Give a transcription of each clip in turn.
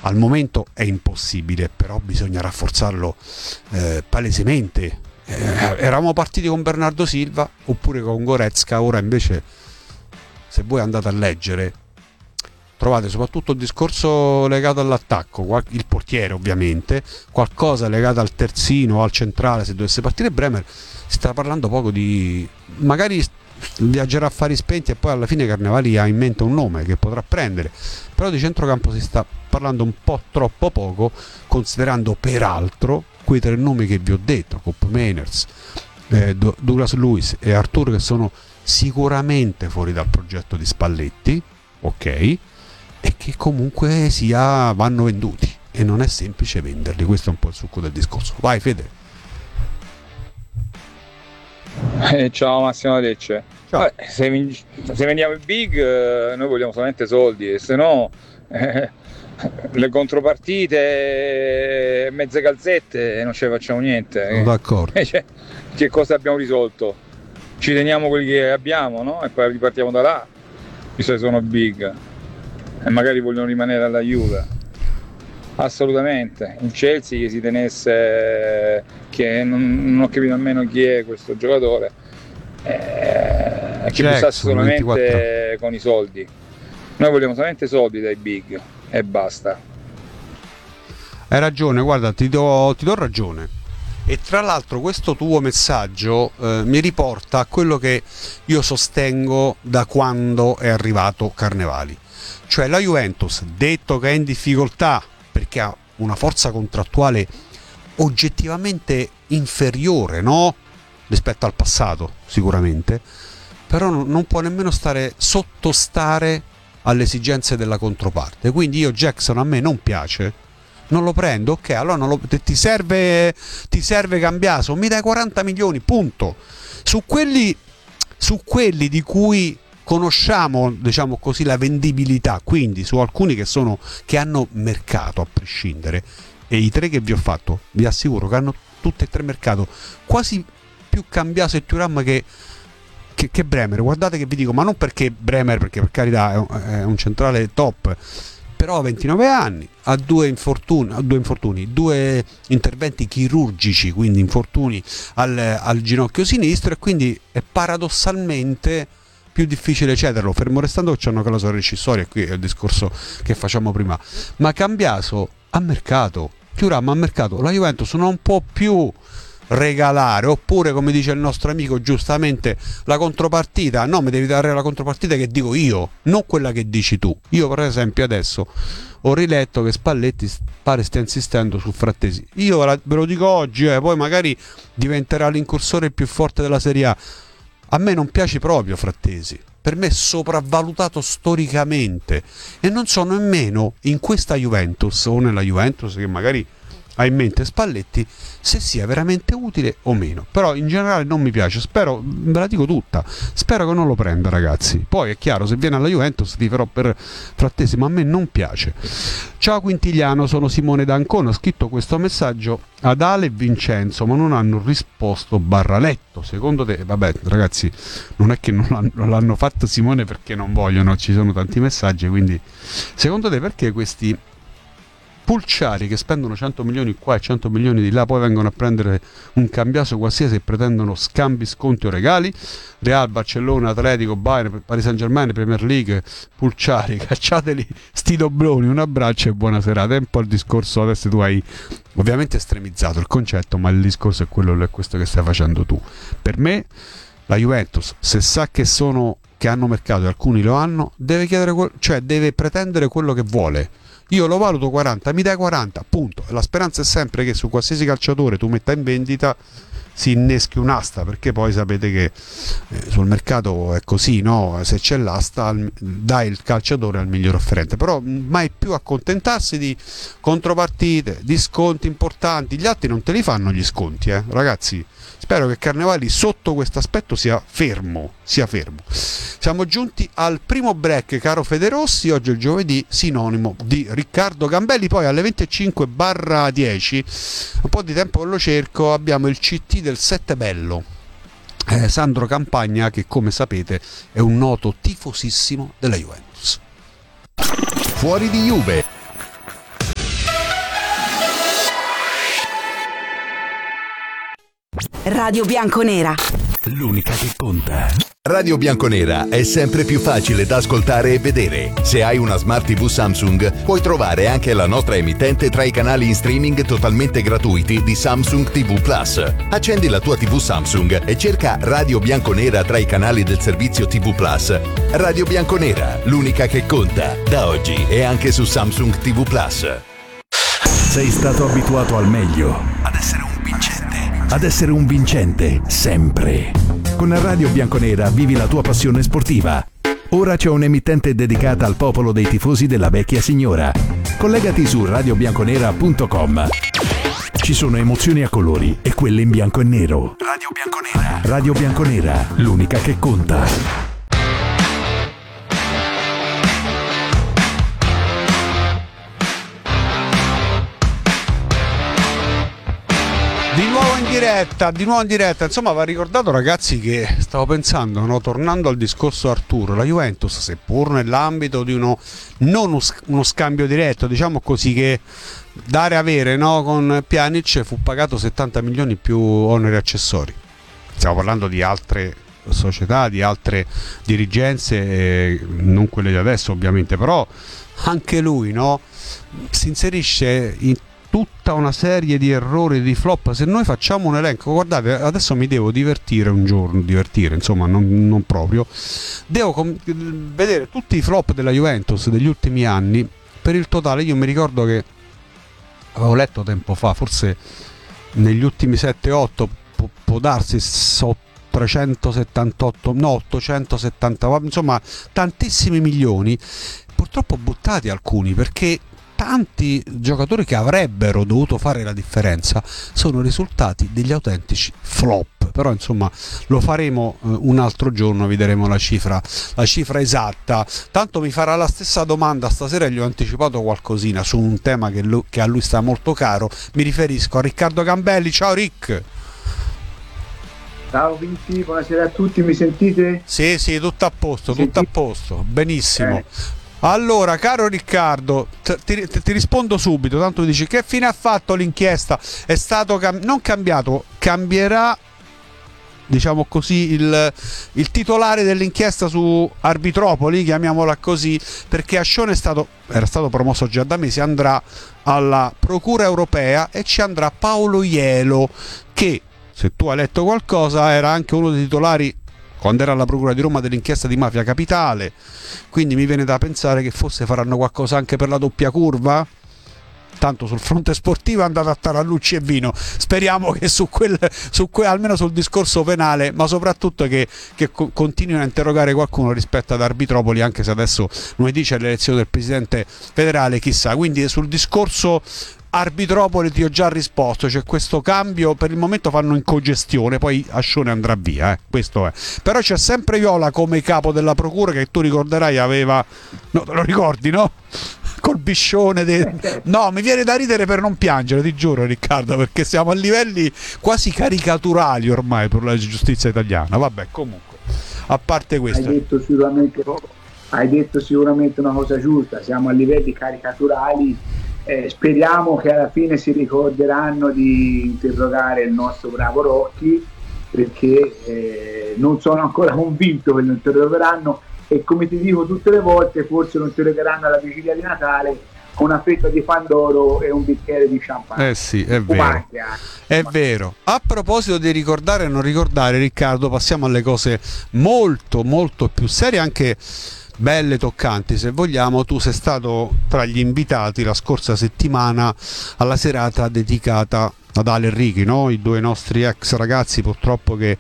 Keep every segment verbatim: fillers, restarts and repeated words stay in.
al momento è impossibile, però bisogna rafforzarlo eh, palesemente. Eh, eravamo partiti con Bernardo Silva oppure con Goretzka, ora invece se voi andate a leggere trovate soprattutto il discorso legato all'attacco, il portiere ovviamente, qualcosa legato al terzino o al centrale se dovesse partire Bremer. Si sta parlando poco di, magari viaggerà a affari spenti e poi alla fine Carnevali ha in mente un nome che potrà prendere, però di centrocampo si sta parlando un po' troppo poco, considerando peraltro quei tre nomi che vi ho detto, Koop Meiners, eh, Douglas Luiz e Arthur, che sono sicuramente fuori dal progetto di Spalletti, ok, e che comunque sia vanno venduti e non è semplice venderli. Questo è un po' il succo del discorso. Vai Fede. Eh, ciao Massimo Lecce. Ciao. Vabbè, se, se vendiamo i big eh, noi vogliamo solamente soldi, e se no eh, le contropartite, mezze calzette, non ce ne facciamo niente. Sono d'accordo. Eh, cioè, che cosa abbiamo risolto? Ci teniamo quelli che abbiamo, no? E poi ripartiamo da là, visto che sono big e magari vogliono rimanere alla Juve. Assolutamente. Il Chelsea che si tenesse, che non, non ho capito nemmeno chi è questo giocatore, eh, che pensasse solamente ventiquattro con i soldi. Noi vogliamo solamente soldi dai big e basta. Hai ragione, guarda, ti do, ti do ragione. E tra l'altro questo tuo messaggio eh, mi riporta a quello che io sostengo da quando è arrivato Carnevali. Cioè la Juventus, detto che è in difficoltà perché ha una forza contrattuale oggettivamente inferiore, no? Rispetto al passato, sicuramente, però non può nemmeno stare sottostare alle esigenze della controparte. Quindi io Jackson a me non piace, non lo prendo, ok, allora non lo, ti serve ti serve Cambiaso, mi dai quaranta milioni, punto. Su quelli su quelli di cui conosciamo, diciamo così, la vendibilità, quindi su alcuni che sono che hanno mercato a prescindere, e i tre che vi ho fatto vi assicuro che hanno tutti e tre mercato, quasi più Cambiaso e Thuram che, che, che Bremer. Guardate che vi dico, ma non perché Bremer, perché per carità è un, è un centrale top, però ha ventinove anni, ha due infortuni, ha due infortuni, due interventi chirurgici, quindi infortuni al, al ginocchio sinistro, e quindi è paradossalmente più difficile cederlo, fermo restando che c'è una clausola rescissoria, qui è il discorso che facciamo prima. Ma Cambiaso a mercato, Thuram a mercato, la Juventus non può più regalare, oppure come dice il nostro amico giustamente, la contropartita. No, mi devi dare la contropartita che dico io, non quella che dici tu. Io per esempio adesso ho riletto che Spalletti pare stia insistendo su Frattesi, io ve lo dico oggi, eh, poi magari diventerà l'incursore più forte della Serie A. A me non piace proprio Frattesi, per me è sopravvalutato storicamente, e non so nemmeno in questa Juventus o nella Juventus che magari ha in mente Spalletti se sia veramente utile o meno. Però in generale non mi piace, spero, ve la dico tutta, spero che non lo prenda, ragazzi. Poi è chiaro, se viene alla Juventus ti farò per Frattesi, ma a me non piace. Ciao Quintigliano, sono Simone D'Ancona, ho scritto questo messaggio ad Ale e Vincenzo, ma non hanno risposto barra letto. Secondo te, vabbè ragazzi, non è che non l'hanno, non l'hanno fatto Simone perché non vogliono, ci sono tanti messaggi, quindi secondo te perché questi pulciari che spendono cento milioni qua e cento milioni di là poi vengono a prendere un Cambiaso qualsiasi e pretendono scambi, sconti o regali? Real, Barcellona, Atletico, Bayern, Paris Saint Germain, Premier League, pulciari, cacciateli sti dobloni, un abbraccio e buona serata. È un po' il discorso, adesso tu hai ovviamente estremizzato il concetto, ma il discorso è quello, è questo che stai facendo tu. Per me la Juventus, se sa che sono che hanno mercato e alcuni lo hanno, deve chiedere, cioè deve pretendere quello che vuole. Io lo valuto quaranta, mi dai quaranta, punto. La speranza è sempre che su qualsiasi calciatore tu metta in vendita si inneschi un'asta, perché poi sapete che eh, sul mercato è così, no? Se c'è l'asta dai il calciatore al miglior offerente, però mai più accontentarsi di contropartite, di sconti importanti. Gli altri non te li fanno gli sconti, eh? Ragazzi, spero che Carnevali sotto questo aspetto sia fermo, sia fermo. Siamo giunti al primo break, caro Federossi. Oggi è il giovedì, sinonimo di Riccardo Gambelli. Poi alle venticinque barra dieci, un po' di tempo che lo cerco, abbiamo il C T del Sette Bello, eh, Sandro Campagna, che come sapete è un noto tifosissimo della Juventus. Fuori di Juve, Radio Bianconera, l'unica che conta. Radio Bianconera è sempre più facile da ascoltare e vedere. Se hai una Smart tivù Samsung, puoi trovare anche la nostra emittente tra i canali in streaming totalmente gratuiti di Samsung tivù Plus. Accendi la tua tivù Samsung e cerca Radio Bianconera tra i canali del servizio tivù Plus. Radio Bianconera, l'unica che conta, da oggi e anche su Samsung tivù Plus. Sei stato abituato al meglio, Ad essere un vincente. ad essere un vincente, sempre. Con Radio Bianconera vivi la tua passione sportiva. Ora c'è un'emittente dedicata al popolo dei tifosi della vecchia signora. Collegati su radio bianconera punto com. Ci sono emozioni a colori e quelle in bianco e nero. Radio Bianconera. Radio Bianconera, l'unica che conta. Di nuovo in diretta, di nuovo in diretta, insomma va ricordato ragazzi che stavo pensando, no? Tornando al discorso Arturo, la Juventus seppur nell'ambito di uno, non uno scambio diretto, diciamo così, che dare avere, no? Con Pjanic fu pagato settanta milioni più oneri accessori, stiamo parlando di altre società, di altre dirigenze, eh, non quelle di adesso ovviamente, però anche lui, no? Si inserisce in tutta una serie di errori, di flop. Se noi facciamo un elenco, guardate, adesso mi devo divertire un giorno, divertire insomma, non, non proprio, devo com- vedere tutti i flop della Juventus degli ultimi anni per il totale. Io mi ricordo che avevo letto tempo fa, forse negli ultimi sette otto, può, può darsi so, trecentosettantotto, no ottocentosettanta, insomma tantissimi milioni, purtroppo buttati alcuni, perché tanti giocatori che avrebbero dovuto fare la differenza sono risultati degli autentici flop. Però insomma lo faremo eh, un altro giorno, vi daremo la cifra, la cifra esatta. Tanto mi farà la stessa domanda stasera, gli ho anticipato qualcosina su un tema che, lui, che a lui sta molto caro. Mi riferisco a Riccardo Gambelli. Ciao Rick. Ciao Vinci, buonasera a tutti, mi sentite? Sì, sì, tutto a posto, Mi tutto sentite? a posto, benissimo. Eh. Allora, caro Riccardo, ti, ti, ti rispondo subito, tanto mi dici che fine ha fatto l'inchiesta? È stato cam- non cambiato, cambierà, diciamo così, il, il titolare dell'inchiesta su Arbitropoli, chiamiamola così, perché Ascione è stato, era stato promosso già da mesi, andrà alla Procura Europea e ci andrà Paolo Ielo, che, se tu hai letto qualcosa, era anche uno dei titolari quando era alla Procura di Roma dell'inchiesta di Mafia Capitale, quindi mi viene da pensare che forse faranno qualcosa anche per la doppia curva. Tanto sul fronte sportivo è andato a tarallucci e vino, speriamo che su quel, su quel, almeno sul discorso penale, ma soprattutto che, che co- continuino a interrogare qualcuno rispetto ad Arbitropoli, anche se adesso lunedì c'è l'elezione del presidente federale, chissà. Quindi sul discorso Arbitropoli ti ho già risposto, c'è questo cambio, per il momento fanno incogestione, poi Ascione andrà via, eh, questo è. Però c'è sempre Viola come capo della procura, che tu ricorderai aveva, no, te lo ricordi, no? Col biscione de... no, mi viene da ridere per non piangere, ti giuro Riccardo, perché siamo a livelli quasi caricaturali ormai per la giustizia italiana. Vabbè, comunque, a parte questo, hai detto sicuramente, hai detto sicuramente una cosa giusta, siamo a livelli caricaturali. Eh, speriamo che alla fine si ricorderanno di interrogare il nostro bravo Rocchi, perché eh, non sono ancora convinto che lo interrogheranno, e come ti dico tutte le volte, forse lo interrogheranno alla vigilia di Natale con una fetta di pandoro e un bicchiere di champagne. Eh sì, è vero, è vero. A proposito di ricordare e non ricordare, Riccardo, passiamo alle cose molto molto più serie, anche belle, toccanti se vogliamo. Tu sei stato tra gli invitati la scorsa settimana alla serata dedicata ad Ale Righi, no? I due nostri ex ragazzi purtroppo che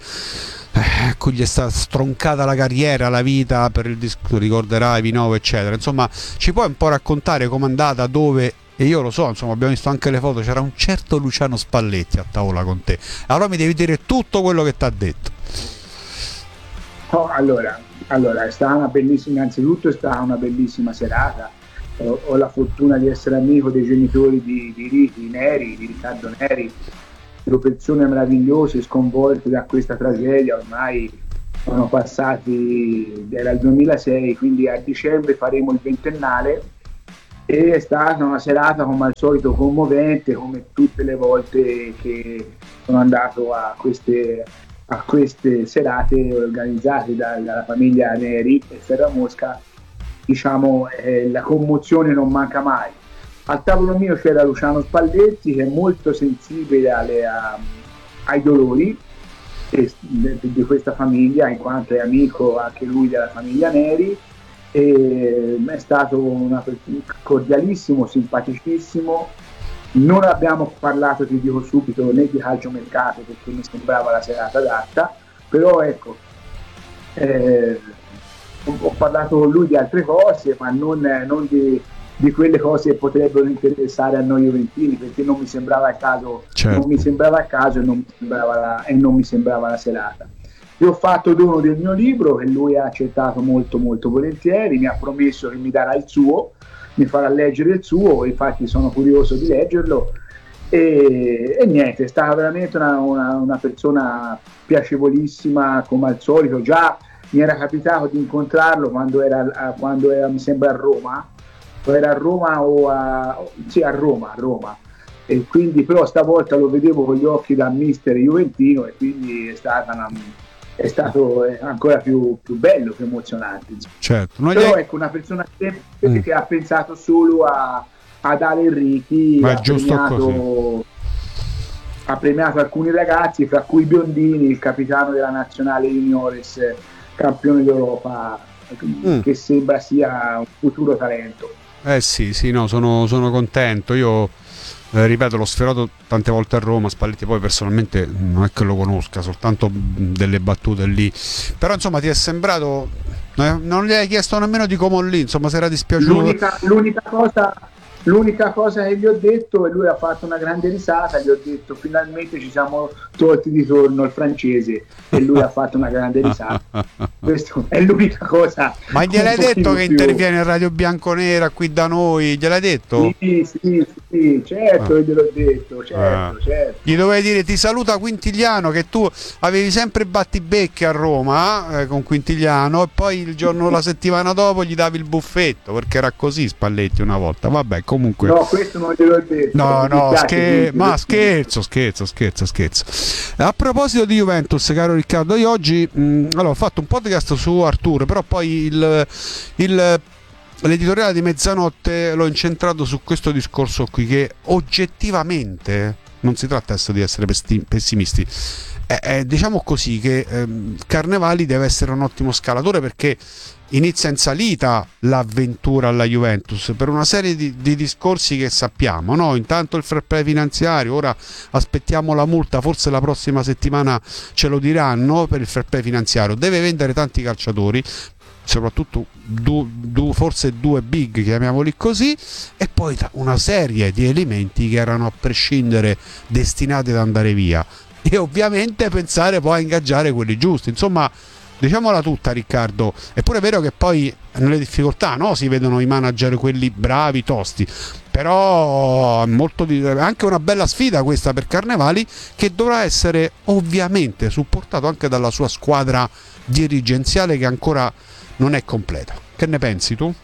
eh, cui gli è stata stroncata la carriera, la vita per il disco, ricorderai Vinove eccetera. Insomma, ci puoi un po' raccontare com'è andata, dove? E io lo so, insomma, abbiamo visto anche le foto, c'era un certo Luciano Spalletti a tavola con te, allora mi devi dire tutto quello che ti ha detto. Oh, allora Allora, è stata una bellissima, innanzitutto è stata una bellissima serata. Ho, ho la fortuna di essere amico dei genitori di, di, di Neri, di Riccardo Neri, sono persone meravigliose, sconvolte da questa tragedia. Ormai sono passati, era il duemilasei, quindi a dicembre faremo il ventennale, e è stata una serata come al solito commovente, come tutte le volte che sono andato a queste, a queste serate organizzate dalla famiglia Neri e Ferramosca. Diciamo, eh, la commozione non manca mai. Al tavolo mio c'era Luciano Spalletti, che è molto sensibile alle, a, ai dolori e, di, di questa famiglia, in quanto è amico anche lui della famiglia Neri. E è stato una, cordialissimo, simpaticissimo. Non abbiamo parlato, ti dico subito, né di calciomercato, perché mi sembrava la serata adatta, però ecco, eh, ho parlato con lui di altre cose, ma non, non di, di quelle cose che potrebbero interessare a noi juventini, perché non mi sembrava il caso, certo. non mi sembrava il caso e non mi sembrava la, e non mi sembrava la serata. Io ho fatto dono del mio libro, che lui ha accettato molto molto volentieri, mi ha promesso che mi darà il suo, mi farà leggere il suo, infatti sono curioso di leggerlo, e, e niente, è stata veramente una, una, una persona piacevolissima come al solito. Già mi era capitato di incontrarlo quando era, quando era mi sembra a Roma, o era a Roma o a, sì, a Roma, a Roma. E quindi però stavolta lo vedevo con gli occhi da mister juventino, e quindi è stata una, è stato ancora più, più bello, più emozionante. Certo. Non però è... ecco, una persona che, mm. che ha pensato solo a, ad Ale Enrichi, ma ha premiato, ha premiato alcuni ragazzi, fra cui Biondini, il capitano della nazionale juniores, campione d'Europa, mm. che sembra sia un futuro talento. Eh sì, sì, no, sono, sono contento. Io Eh, ripeto, l'ho sferato tante volte a Roma. Spalletti poi personalmente non è che lo conosca, soltanto delle battute lì, però insomma ti è sembrato, eh, non gli hai chiesto nemmeno di come lì, insomma si era dispiaciuto. L'unica, l'unica cosa l'unica cosa che gli ho detto, e lui ha fatto una grande risata, gli ho detto finalmente ci siamo tolti di torno il francese, e lui ha fatto una grande risata. Questa è l'unica cosa. Ma gliel'hai detto che più... interviene in Radio Bianconera qui da noi? Gliel'hai detto? Sì, sì, sì, certo, ah. gliel'ho detto, certo, ah. certo. Gli dovevi dire ti saluta Quintigliano, che tu avevi sempre battibecche a Roma eh, con Quintigliano, e poi il giorno, la settimana dopo gli davi il buffetto, perché era così Spalletti una volta. Vabbè, comunque. No, questo non gliel'ho detto. No, no, scher- ma scherzo, scherzo, scherzo, scherzo. A proposito di Juventus, caro Riccardo, io oggi mh, allora, ho fatto un podcast su Arturo, però poi il, il l'editoriale di mezzanotte l'ho incentrato su questo discorso qui, che oggettivamente non si tratta adesso di essere pessimisti. Eh, eh, diciamo così che ehm, Carnevali deve essere un ottimo scalatore, perché inizia in salita l'avventura alla Juventus per una serie di, di discorsi che sappiamo, no? Intanto il fair play finanziario, ora aspettiamo la multa, forse la prossima settimana ce lo diranno per il fair play finanziario, deve vendere tanti calciatori, soprattutto du, du, forse due big, chiamiamoli così, e poi una serie di elementi che erano a prescindere destinati ad andare via, e ovviamente pensare poi a ingaggiare quelli giusti. Insomma, diciamola tutta, Riccardo, è pure vero che poi nelle difficoltà, no, si vedono i manager quelli bravi, tosti, però molto di, anche una bella sfida questa per Carnevali, che dovrà essere ovviamente supportato anche dalla sua squadra dirigenziale, che ancora non è completa. Che ne pensi tu?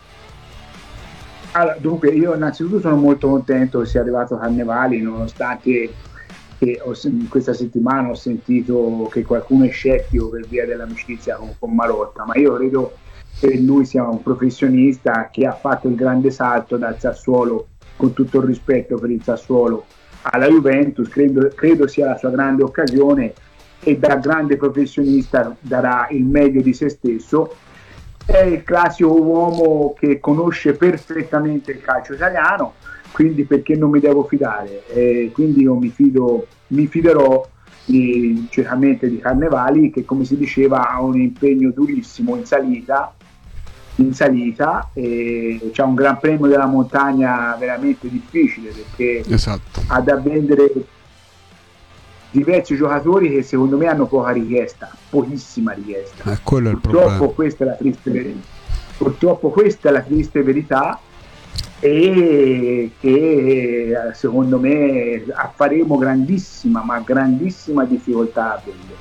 Allora, dunque, io innanzitutto sono molto contento che sia arrivato Carnevali, nonostante che ho, questa settimana ho sentito che qualcuno è scettico per via dell'amicizia con, con Marotta, ma io credo che lui sia un professionista che ha fatto il grande salto dal Sassuolo, con tutto il rispetto per il Sassuolo, alla Juventus. Credo, credo sia la sua grande occasione, e da grande professionista darà il meglio di se stesso. È il classico uomo che conosce perfettamente il calcio italiano, quindi perché non mi devo fidare? E quindi io mi fido, mi fiderò di, certamente di Carnevali, che come si diceva ha un impegno durissimo in salita, in salita e c'è un Gran Premio della montagna veramente difficile, perché esatto. ha da vendere diversi giocatori che secondo me hanno poca richiesta, pochissima richiesta. Eh, quello è il purtroppo problema. Questa è la triste verità. Purtroppo questa è la triste verità, e che secondo me faremo grandissima, ma grandissima difficoltà a vendere.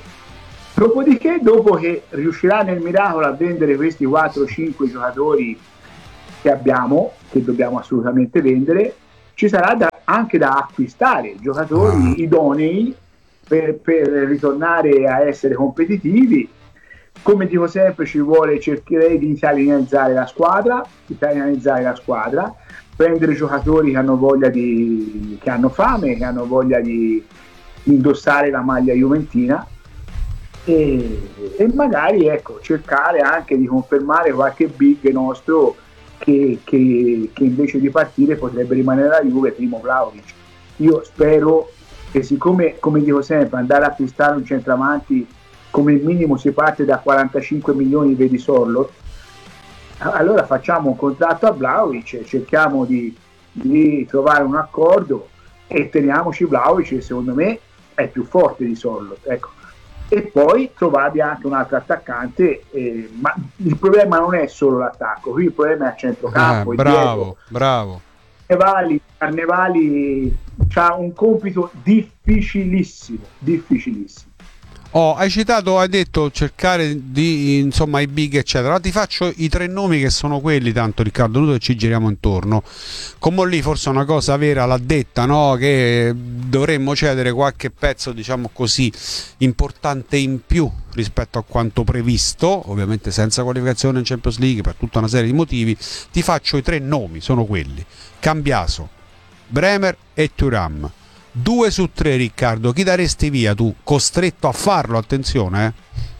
Dopodiché, dopo che riuscirà nel miracolo a vendere questi quattro cinque giocatori che abbiamo, che dobbiamo assolutamente vendere, ci sarà da, anche da acquistare giocatori ah. idonei per, per ritornare a essere competitivi. Come dico sempre, ci vuole, cercherei di italianizzare la squadra, italianizzare la squadra, prendere giocatori che hanno voglia di, che hanno fame, che hanno voglia di indossare la maglia juventina e, e magari ecco, cercare anche di confermare qualche big nostro che, che, che invece di partire potrebbe rimanere la Juve, primo Vlahovic. Io spero che, siccome, come dico sempre, andare a acquistare un centravanti come minimo si parte da quarantacinque milioni, vedi Sorlot, allora facciamo un contratto a Vlahovic e cerchiamo di, di trovare un accordo e teniamoci Vlahovic, che secondo me è più forte di Sorlot, ecco. E poi trovarvi anche un altro attaccante, eh, ma il problema non è solo l'attacco, qui il problema è a centrocampo. Ah, bravo, bravo. Carnevali, Carnevali ha un compito difficilissimo, difficilissimo. Oh, hai citato, hai detto cercare di, insomma, i big eccetera. Allora ti faccio i tre nomi che sono quelli, tanto Riccardo, noi ci giriamo intorno. Come lì forse una cosa vera l'ha detta, no? Che dovremmo cedere qualche pezzo, diciamo così, importante in più rispetto a quanto previsto, ovviamente senza qualificazione in Champions League per tutta una serie di motivi. Ti faccio i tre nomi, sono quelli: Cambiaso, Bremer e Thuram. Due su tre, Riccardo, chi daresti via tu? Costretto a farlo, attenzione.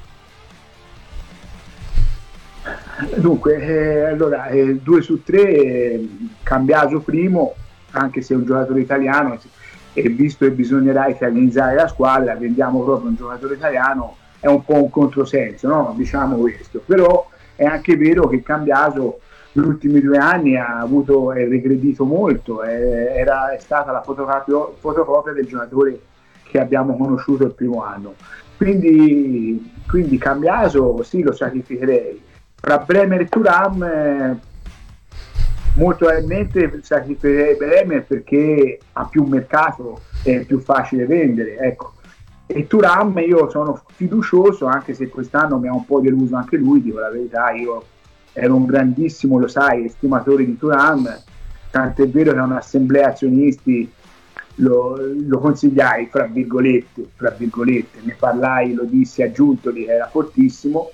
Eh. Dunque, eh, allora, eh, due su tre, eh, Cambiaso primo, anche se è un giocatore italiano, e visto che bisognerà italianizzare la squadra, vendiamo proprio un giocatore italiano, è un po' un controsenso, no? Diciamo questo. Però è anche vero che Cambiaso negli ultimi due anni ha avuto, è regredito molto, è, era, è stata la fotocopia, fotocopia del giocatore che abbiamo conosciuto il primo anno, quindi, quindi Cambiaso sì, lo sacrificherei. Tra Bremer e Thuram eh, molto probabilmente sacrificherei Bremer perché ha più mercato e è più facile vendere, ecco. E Thuram io sono fiducioso, anche se quest'anno mi ha un po' deluso anche lui, dico la verità. Io ero un grandissimo, lo sai, estimatore di Thuram, tant'è vero che a un'assemblea azionisti lo, lo consigliai, fra virgolette, fra virgolette, ne parlai, lo dissi a Giuntoli che era fortissimo,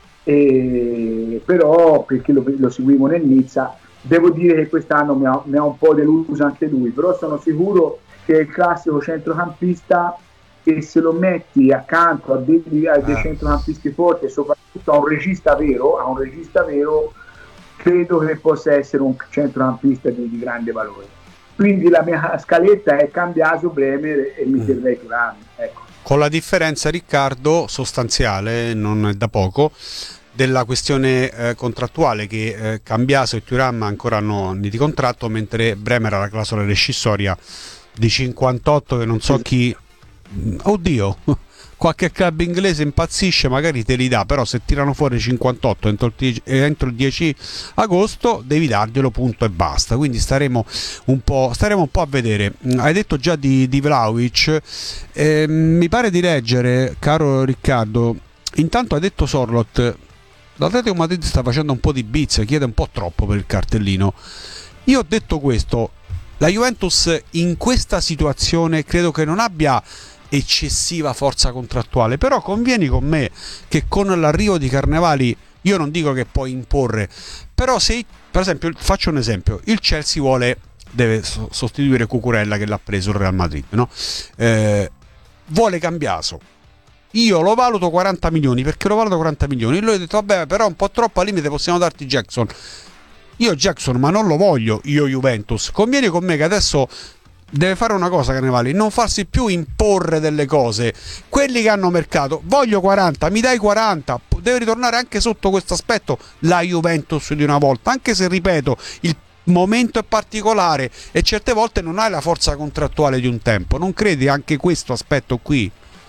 e, però perché lo, lo seguivo nel Nizza. Devo dire che quest'anno mi ha, mi ha un po' deluso anche lui, però sono sicuro che è il classico centrocampista e se lo metti accanto a dei, a dei ah. centrocampisti forti e soprattutto a un regista vero, a un regista vero, credo che possa essere un centrocampista di, di grande valore. Quindi la mia scaletta è Cambiaso, Bremer e mi terrei mm. Thuram, ecco. Con la differenza, Riccardo, sostanziale, non è da poco, della questione eh, contrattuale, che eh, Cambiaso e Thuram ancora hanno anni di contratto, mentre Bremer ha la clausola rescissoria di cinquantotto che non so chi. Oddio, qualche club inglese impazzisce, magari te li dà, però se tirano fuori cinquantotto entro il, dieci, entro il dieci agosto devi darglielo, punto e basta. Quindi staremo un po', staremo un po' a vedere. Hai detto già di, di Vlahovic, eh, mi pare di leggere, caro Riccardo, intanto hai detto Sorlot, l'Atletico Madrid sta facendo un po' di bizze, chiede un po' troppo per il cartellino. Io ho detto questo, la Juventus in questa situazione credo che non abbia eccessiva forza contrattuale, però convieni con me che con l'arrivo di Carnevali, io non dico che puoi imporre, però se, per esempio, faccio un esempio, il Chelsea vuole, deve sostituire Cucurella che l'ha preso il Real Madrid, no? Eh, vuole Cambiaso, io lo valuto quaranta milioni, perché lo valuto quaranta milioni, lui ha detto vabbè però un po' troppo, al limite possiamo darti Jackson. Io Jackson ma non lo voglio, io Juventus, convieni con me che adesso deve fare una cosa Carnevali, non farsi più imporre delle cose. Quelli che hanno mercato, voglio quaranta, mi dai quaranta, deve ritornare anche sotto questo aspetto la Juventus di una volta, anche se ripeto il momento è particolare e certe volte non hai la forza contrattuale di un tempo. Non credi anche questo aspetto qui?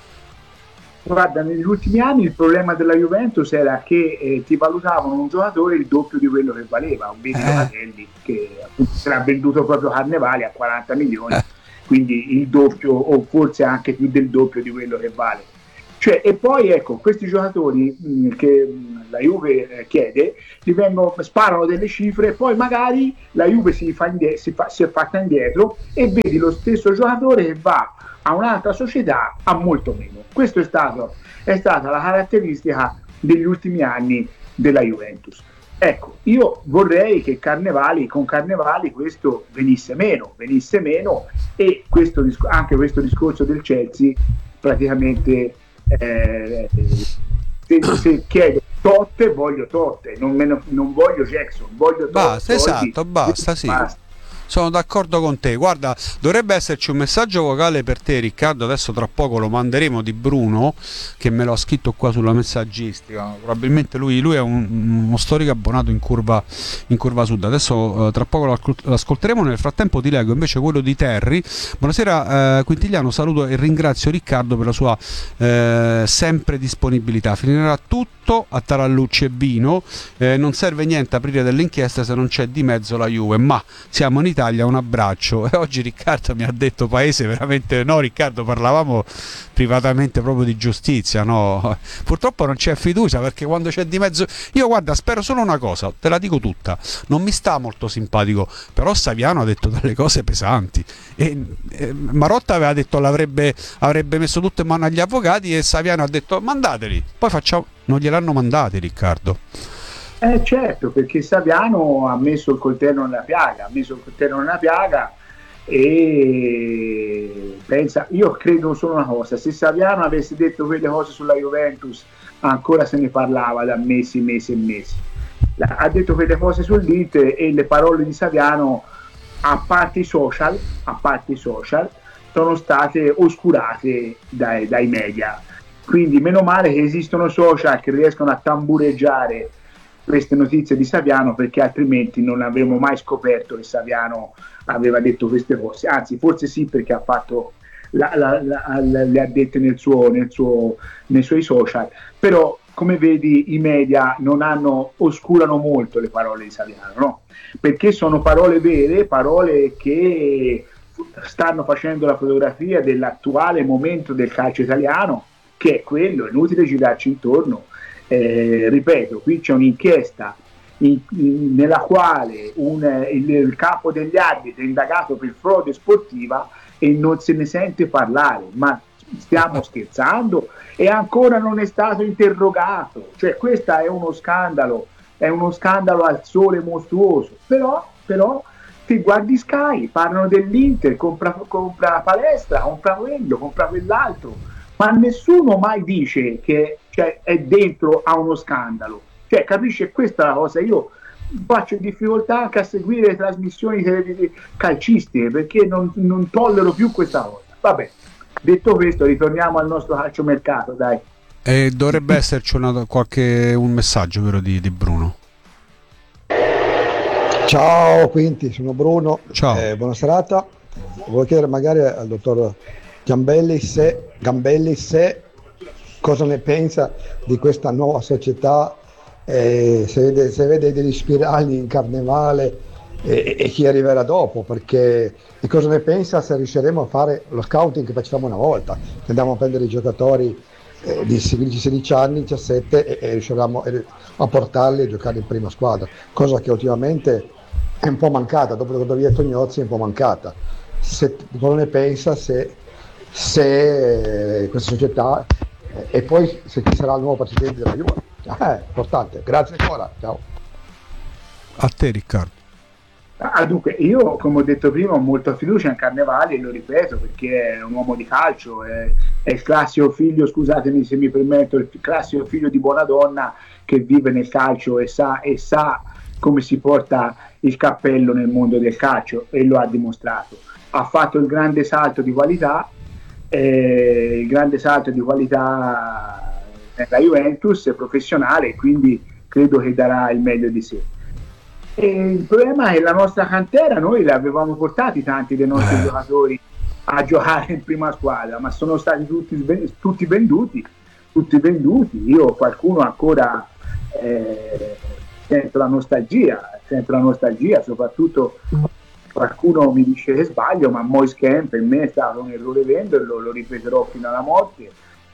Guarda, negli ultimi anni il problema della Juventus era che eh, ti valutavano un giocatore il doppio di quello che valeva, un Benito eh. Latelli che era venduto proprio Carnevali a quaranta milioni, eh. quindi il doppio o forse anche più del doppio di quello che vale. Cioè, e poi ecco, questi giocatori mh, che mh, la Juve eh, chiede, gli vengono, sparano delle cifre e poi magari la Juve si, fa indie- si, fa, si è fatta indietro e vedi lo stesso giocatore che va a un'altra società a molto meno. Questa è, stato, è stata la caratteristica degli ultimi anni della Juventus. Ecco, io vorrei che Carnevali, con Carnevali questo venisse meno, venisse meno e questo, anche questo discorso del Chelsea praticamente eh, se, se chiedo Totte voglio Totte, non, me, non voglio Jackson, voglio Totte. Basta, esatto, basta, sì. Basta. Sono d'accordo con te. Guarda, dovrebbe esserci un messaggio vocale per te, Riccardo. Adesso tra poco lo manderemo, di Bruno, che me lo ha scritto qua sulla messaggistica. Probabilmente lui, lui è un, uno storico abbonato in curva, in curva sud. Adesso eh, tra poco l'ascolteremo. Nel frattempo ti leggo invece quello di Terry. Buonasera eh, Quintigliano, saluto e ringrazio Riccardo per la sua eh, sempre disponibilità. Finirà tutto a tarallucci e vino. Eh, non serve niente aprire delle inchieste se non c'è di mezzo la Juve, ma siamo in Italia. Un abbraccio. E oggi Riccardo mi ha detto paese veramente no. Riccardo, parlavamo privatamente proprio di giustizia, no? Purtroppo non c'è fiducia, perché quando c'è di mezzo, io guarda, spero solo una cosa, te la dico tutta, non mi sta molto simpatico, però Saviano ha detto delle cose pesanti e, e Marotta aveva detto l'avrebbe avrebbe messo tutto in mano agli avvocati e Saviano ha detto mandateli, poi facciamo, non gliel'hanno mandati, Riccardo. Eh certo, perché Saviano ha messo il coltello nella piaga, ha messo il coltello nella piaga e pensa, io credo solo una cosa, se Saviano avesse detto quelle cose sulla Juventus ancora se ne parlava da mesi, mesi e mesi. Ha detto quelle cose sull'Inter e le parole di Saviano, a parte i social, a parte i social, sono state oscurate dai, dai media. Quindi meno male che esistono social che riescono a tambureggiare queste notizie di Saviano, perché altrimenti non avremmo mai scoperto che Saviano aveva detto queste cose, anzi forse sì, perché ha fatto la, la, la, la, le ha dette nel suo, nel suo, nei suoi social, però come vedi i media non hanno, oscurano molto le parole di Saviano, no? Perché sono parole vere, parole che stanno facendo la fotografia dell'attuale momento del calcio italiano, che è quello, è inutile girarci intorno. Eh, ripeto, qui c'è un'inchiesta in, in, nella quale un, il, il capo degli arbitri è indagato per frode sportiva e non se ne sente parlare, ma stiamo scherzando? E ancora non è stato interrogato, cioè questo è uno scandalo, è uno scandalo al sole mostruoso, però, però ti guardi Sky, parlano dell'Inter, compra, compra la palestra, compra quello, compra quell'altro, ma nessuno mai dice che cioè, è dentro a uno scandalo. Cioè, capisce, questa è la cosa. Io faccio difficoltà anche a seguire le trasmissioni calcistiche perché non, non tollero più questa cosa. Vabbè, detto questo, ritorniamo al nostro calciomercato, dai. E dovrebbe esserci una, qualche un messaggio vero di, di Bruno. Ciao Quinti, sono Bruno. Ciao. Eh, buona serata. Volevo chiedere magari al dottor Gambelli se, Gambelli se cosa ne pensa di questa nuova società, eh, se, vede, se vede degli spirali in Carnevale e, e chi arriverà dopo, perché di cosa ne pensa se riusciremo a fare lo scouting che facevamo una volta, che andiamo a prendere i giocatori eh, di sedici anni, diciassette e, e riusciremo a portarli a giocare in prima squadra, cosa che ultimamente è un po' mancata, dopo che via Tognozzi è un po' mancata. Se, cosa ne pensa se se questa società eh, e poi se chi sarà il nuovo presidente della Juve, eh, importante. Grazie ancora, ciao. A te Riccardo. Ah, dunque, io come ho detto prima ho molta fiducia in Carnevali e lo ripeto perché è un uomo di calcio, è, è il classico figlio, scusatemi se mi permetto, il classico figlio di buona donna che vive nel calcio e sa, e sa come si porta il cappello nel mondo del calcio e lo ha dimostrato. Ha fatto il grande salto di qualità, eh, il grande salto di qualità nella Juventus, è professionale, quindi credo che darà il meglio di sé. E il problema è che la nostra cantera, noi le avevamo portati tanti dei nostri eh. giocatori a giocare in prima squadra, ma sono stati tutti, tutti venduti, tutti venduti. Io qualcuno ancora eh, sento la nostalgia, sento la nostalgia, soprattutto qualcuno mi dice che sbaglio, ma Moise Kean per me è stato un errore venderlo, lo ripeterò fino alla morte.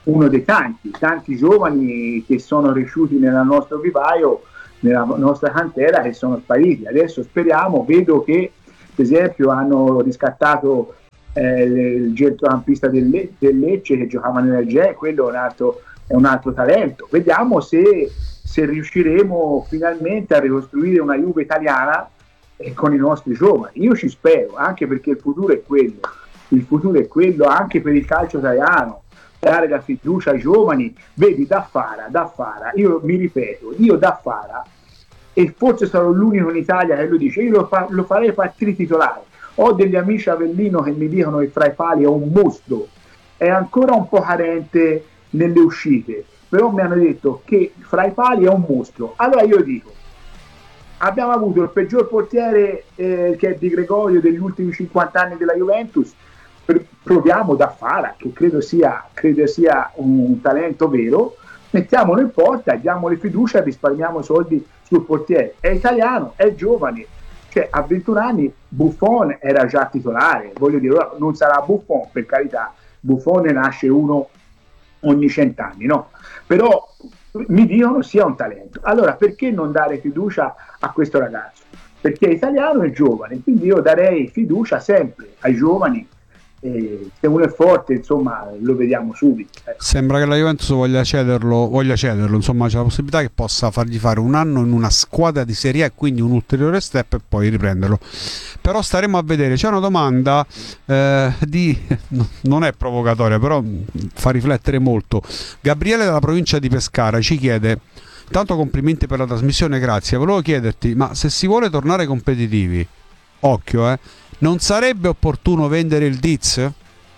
uno dei tanti, tanti giovani che sono cresciuti nel nostro vivaio, nella nostra cantera, che sono spariti. Adesso speriamo, vedo che per esempio hanno riscattato eh, il centrocampista del, Le- del Lecce che giocava nel G E, quello è un altro, è un altro talento. Vediamo se, se riusciremo finalmente a ricostruire una Juve italiana eh, con i nostri giovani. Io ci spero, anche perché il futuro è quello, il futuro è quello anche per il calcio italiano, dare la fiducia ai giovani. Vedi Daffara, Daffara, io mi ripeto, io Daffara, e forse sarò l'unico in Italia che lo dice, io lo, fa, lo farei partire titolare. Ho degli amici a Avellino che mi dicono che Fra i Pali è un mostro, è ancora un po' carente nelle uscite, però mi hanno detto che Fra i Pali è un mostro. Allora io dico, abbiamo avuto il peggior portiere eh, che è Di Gregorio degli ultimi cinquanta anni della Juventus, proviamo Daffara, che credo sia, credo sia un, un talento vero, mettiamolo in porta, diamole fiducia e risparmiamo soldi sul portiere. È italiano, è giovane, cioè a ventuno anni Buffon era già titolare, voglio dire, non sarà Buffon, per carità, Buffon ne nasce uno ogni cent'anni, no? Però mi dicono sia un talento. Allora perché non dare fiducia a questo ragazzo? Perché è italiano e giovane, quindi io darei fiducia sempre ai giovani. E se uno è forte, insomma, lo vediamo subito. Ecco. Sembra che la Juventus voglia cederlo, voglia cederlo, insomma, c'è la possibilità che possa fargli fare un anno in una squadra di Serie A e quindi un ulteriore step e poi riprenderlo. Però staremo a vedere. C'è una domanda eh, di non è provocatoria, però fa riflettere molto. Gabriele dalla provincia di Pescara ci chiede: tanto complimenti per la trasmissione, grazie. Volevo chiederti, ma se si vuole tornare competitivi, occhio, eh, non sarebbe opportuno vendere il Diz?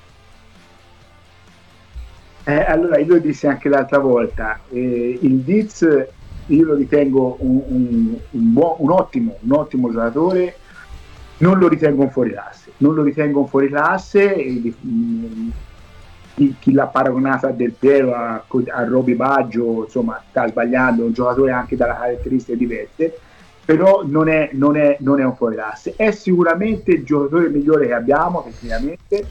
Eh, allora, io lo dissi anche l'altra volta, eh, il Diz io lo ritengo un, un, un, buon, un, ottimo, un ottimo giocatore, non lo ritengo un fuoriclasse, non lo ritengo un fuoriclasse, e, mh, chi, chi l'ha paragonato a Del Piero, a, a Roby Baggio, insomma sta sbagliando, un giocatore anche dalle caratteristiche diverse, però non è, non è, non è un fuoriclasse, è sicuramente il giocatore migliore che abbiamo tecnicamente.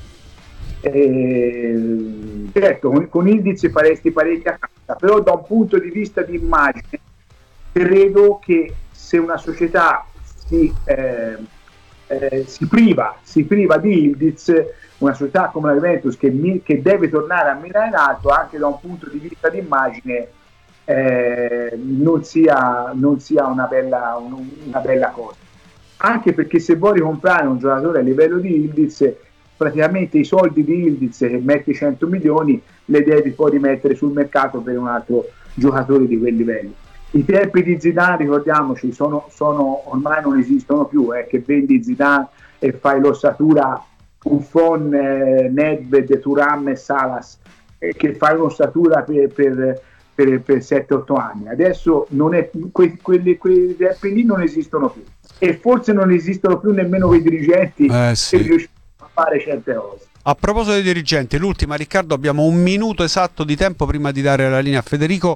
Eh, certo, con, con Ildiz faresti parecchia cassa, però da un punto di vista di immagine credo che se una società si, eh, eh, si priva si priva di Ildiz, una società come la Juventus che, mi, che deve tornare a mirare in alto, anche da un punto di vista di immagine Eh, non sia, non sia una, bella, un, una bella cosa, anche perché se vuoi ricomprare un giocatore a livello di Ildiz, praticamente i soldi di Ildiz, che metti cento milioni, le devi poi rimettere sul mercato per un altro giocatore di quel livello. I tempi di Zidane, ricordiamoci, sono, sono ormai non esistono più, eh, che vendi Zidane e fai l'ossatura Buffon, eh, Nedved, Thuram e Salas, eh, che fai un'ossatura per, per per, per sette otto anni. Adesso non è, que, quelli, quei tempi lì non esistono più, e forse non esistono più nemmeno quei dirigenti eh, sì. che riescono a fare certe cose. A proposito dei dirigenti, l'ultima, Riccardo, abbiamo un minuto esatto di tempo prima di dare la linea a Federico.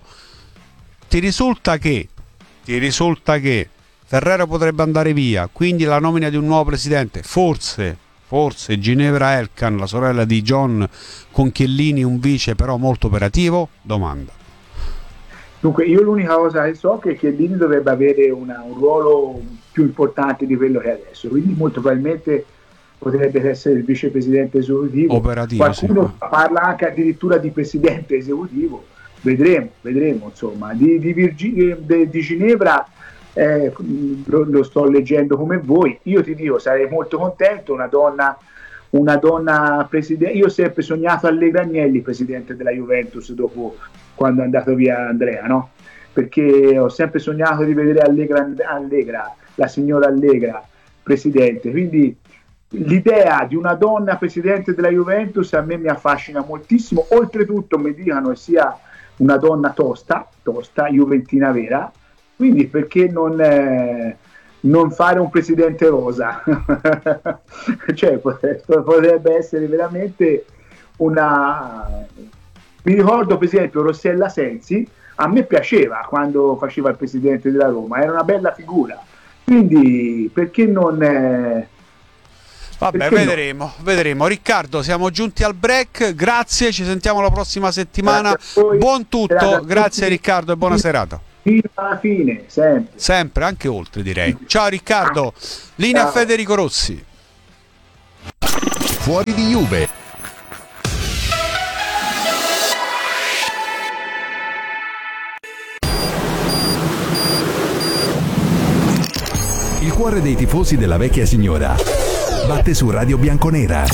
Ti risulta che ti risulta che Ferrero potrebbe andare via, quindi la nomina di un nuovo presidente, forse forse Ginevra Elkan, la sorella di John, con Chiellini un vice però molto operativo? Domanda. Dunque, io l'unica cosa che so è che Chiellini dovrebbe avere una, un ruolo più importante di quello che è adesso, quindi molto probabilmente potrebbe essere il vicepresidente esecutivo. Operativo, qualcuno sì. Parla anche addirittura di presidente esecutivo, vedremo, vedremo insomma. Di, di, Virgi, di, di Ginevra eh, lo, lo sto leggendo come voi, io ti dico, sarei molto contento, una donna, una donna presidente. Io ho sempre sognato Allegra Agnelli presidente della Juventus dopo, quando è andato via Andrea, no? Perché ho sempre sognato di vedere Allegra, Allegra, la signora Allegra presidente, quindi l'idea di una donna presidente della Juventus a me mi affascina moltissimo. Oltretutto mi dicono che sia una donna tosta, tosta, juventina vera, quindi perché non, eh, non fare un presidente rosa? Cioè potrebbe essere veramente una... Mi ricordo per esempio Rossella Sensi, a me piaceva quando faceva il presidente della Roma, era una bella figura, quindi perché non... Eh... Vabbè, Perché vedremo, no? vedremo. Riccardo, siamo giunti al break, grazie, ci sentiamo la prossima settimana. Buon tutto, grazie Riccardo e buona serata. Fino alla fine, sempre. Sempre, anche oltre direi. Ciao Riccardo, linea Ciao. Federico Rossi. Fuori di Juve. Il cuore dei tifosi della vecchia signora batte su Radio Bianconera.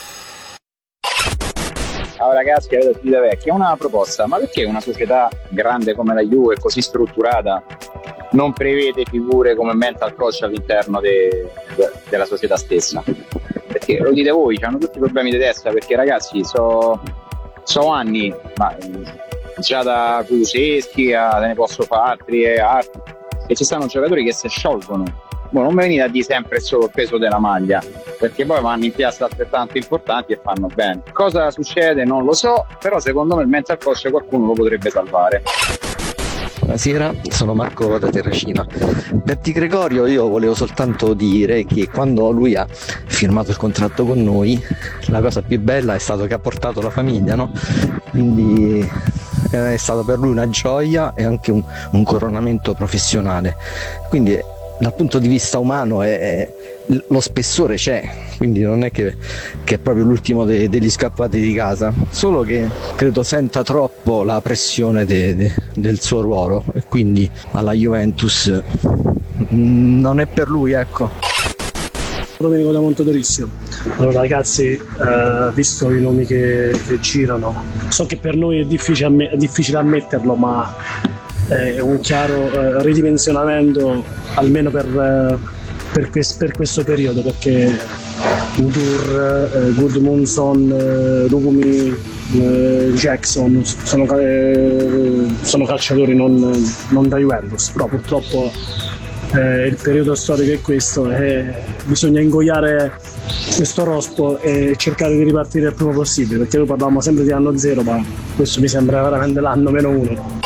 Ciao ragazzi, avete sentito vecchia, una proposta, ma perché una società grande come la Juve, così strutturata, non prevede figure come mental coach all'interno de, de, della società stessa? Perché lo dite voi, hanno tutti i problemi di testa, perché ragazzi so, so anni, ma già da Kulusevski a ne posso fare altri e altri, che ci stanno giocatori che si sciolgono. Boh, non mi venite a dire sempre solo il peso della maglia, perché poi vanno in piazza altrettanto importanti e fanno bene. Cosa succede non lo so, però secondo me il mental coach qualcuno lo potrebbe salvare. Buonasera, sono Marco da Terracina. Per Di Gregorio io volevo soltanto dire che quando lui ha firmato il contratto con noi, la cosa più bella è stato che ha portato la famiglia, no? Quindi è stata per lui una gioia e anche un, un coronamento professionale. Quindi dal punto di vista umano è, è, lo spessore c'è, quindi non è che, che è proprio l'ultimo de, degli scappati di casa, solo che credo senta troppo la pressione de, de, del suo ruolo e quindi alla Juventus mh, non è per lui, ecco. Domenico da Montodorissimo. Allora ragazzi, eh, visto i nomi che, che girano, so che per noi è difficile, amm- è difficile ammetterlo, ma è un chiaro eh, ridimensionamento almeno per, eh, per, quest- per questo periodo, perché Dur, eh, Gudmundsson, eh, Rumi, eh, Jackson sono, eh, sono calciatori non, non da Juventus, però purtroppo eh, il periodo storico è questo e bisogna ingoiare questo rospo e cercare di ripartire il prima possibile, perché noi parlavamo sempre di anno zero, ma questo mi sembra veramente l'anno meno uno.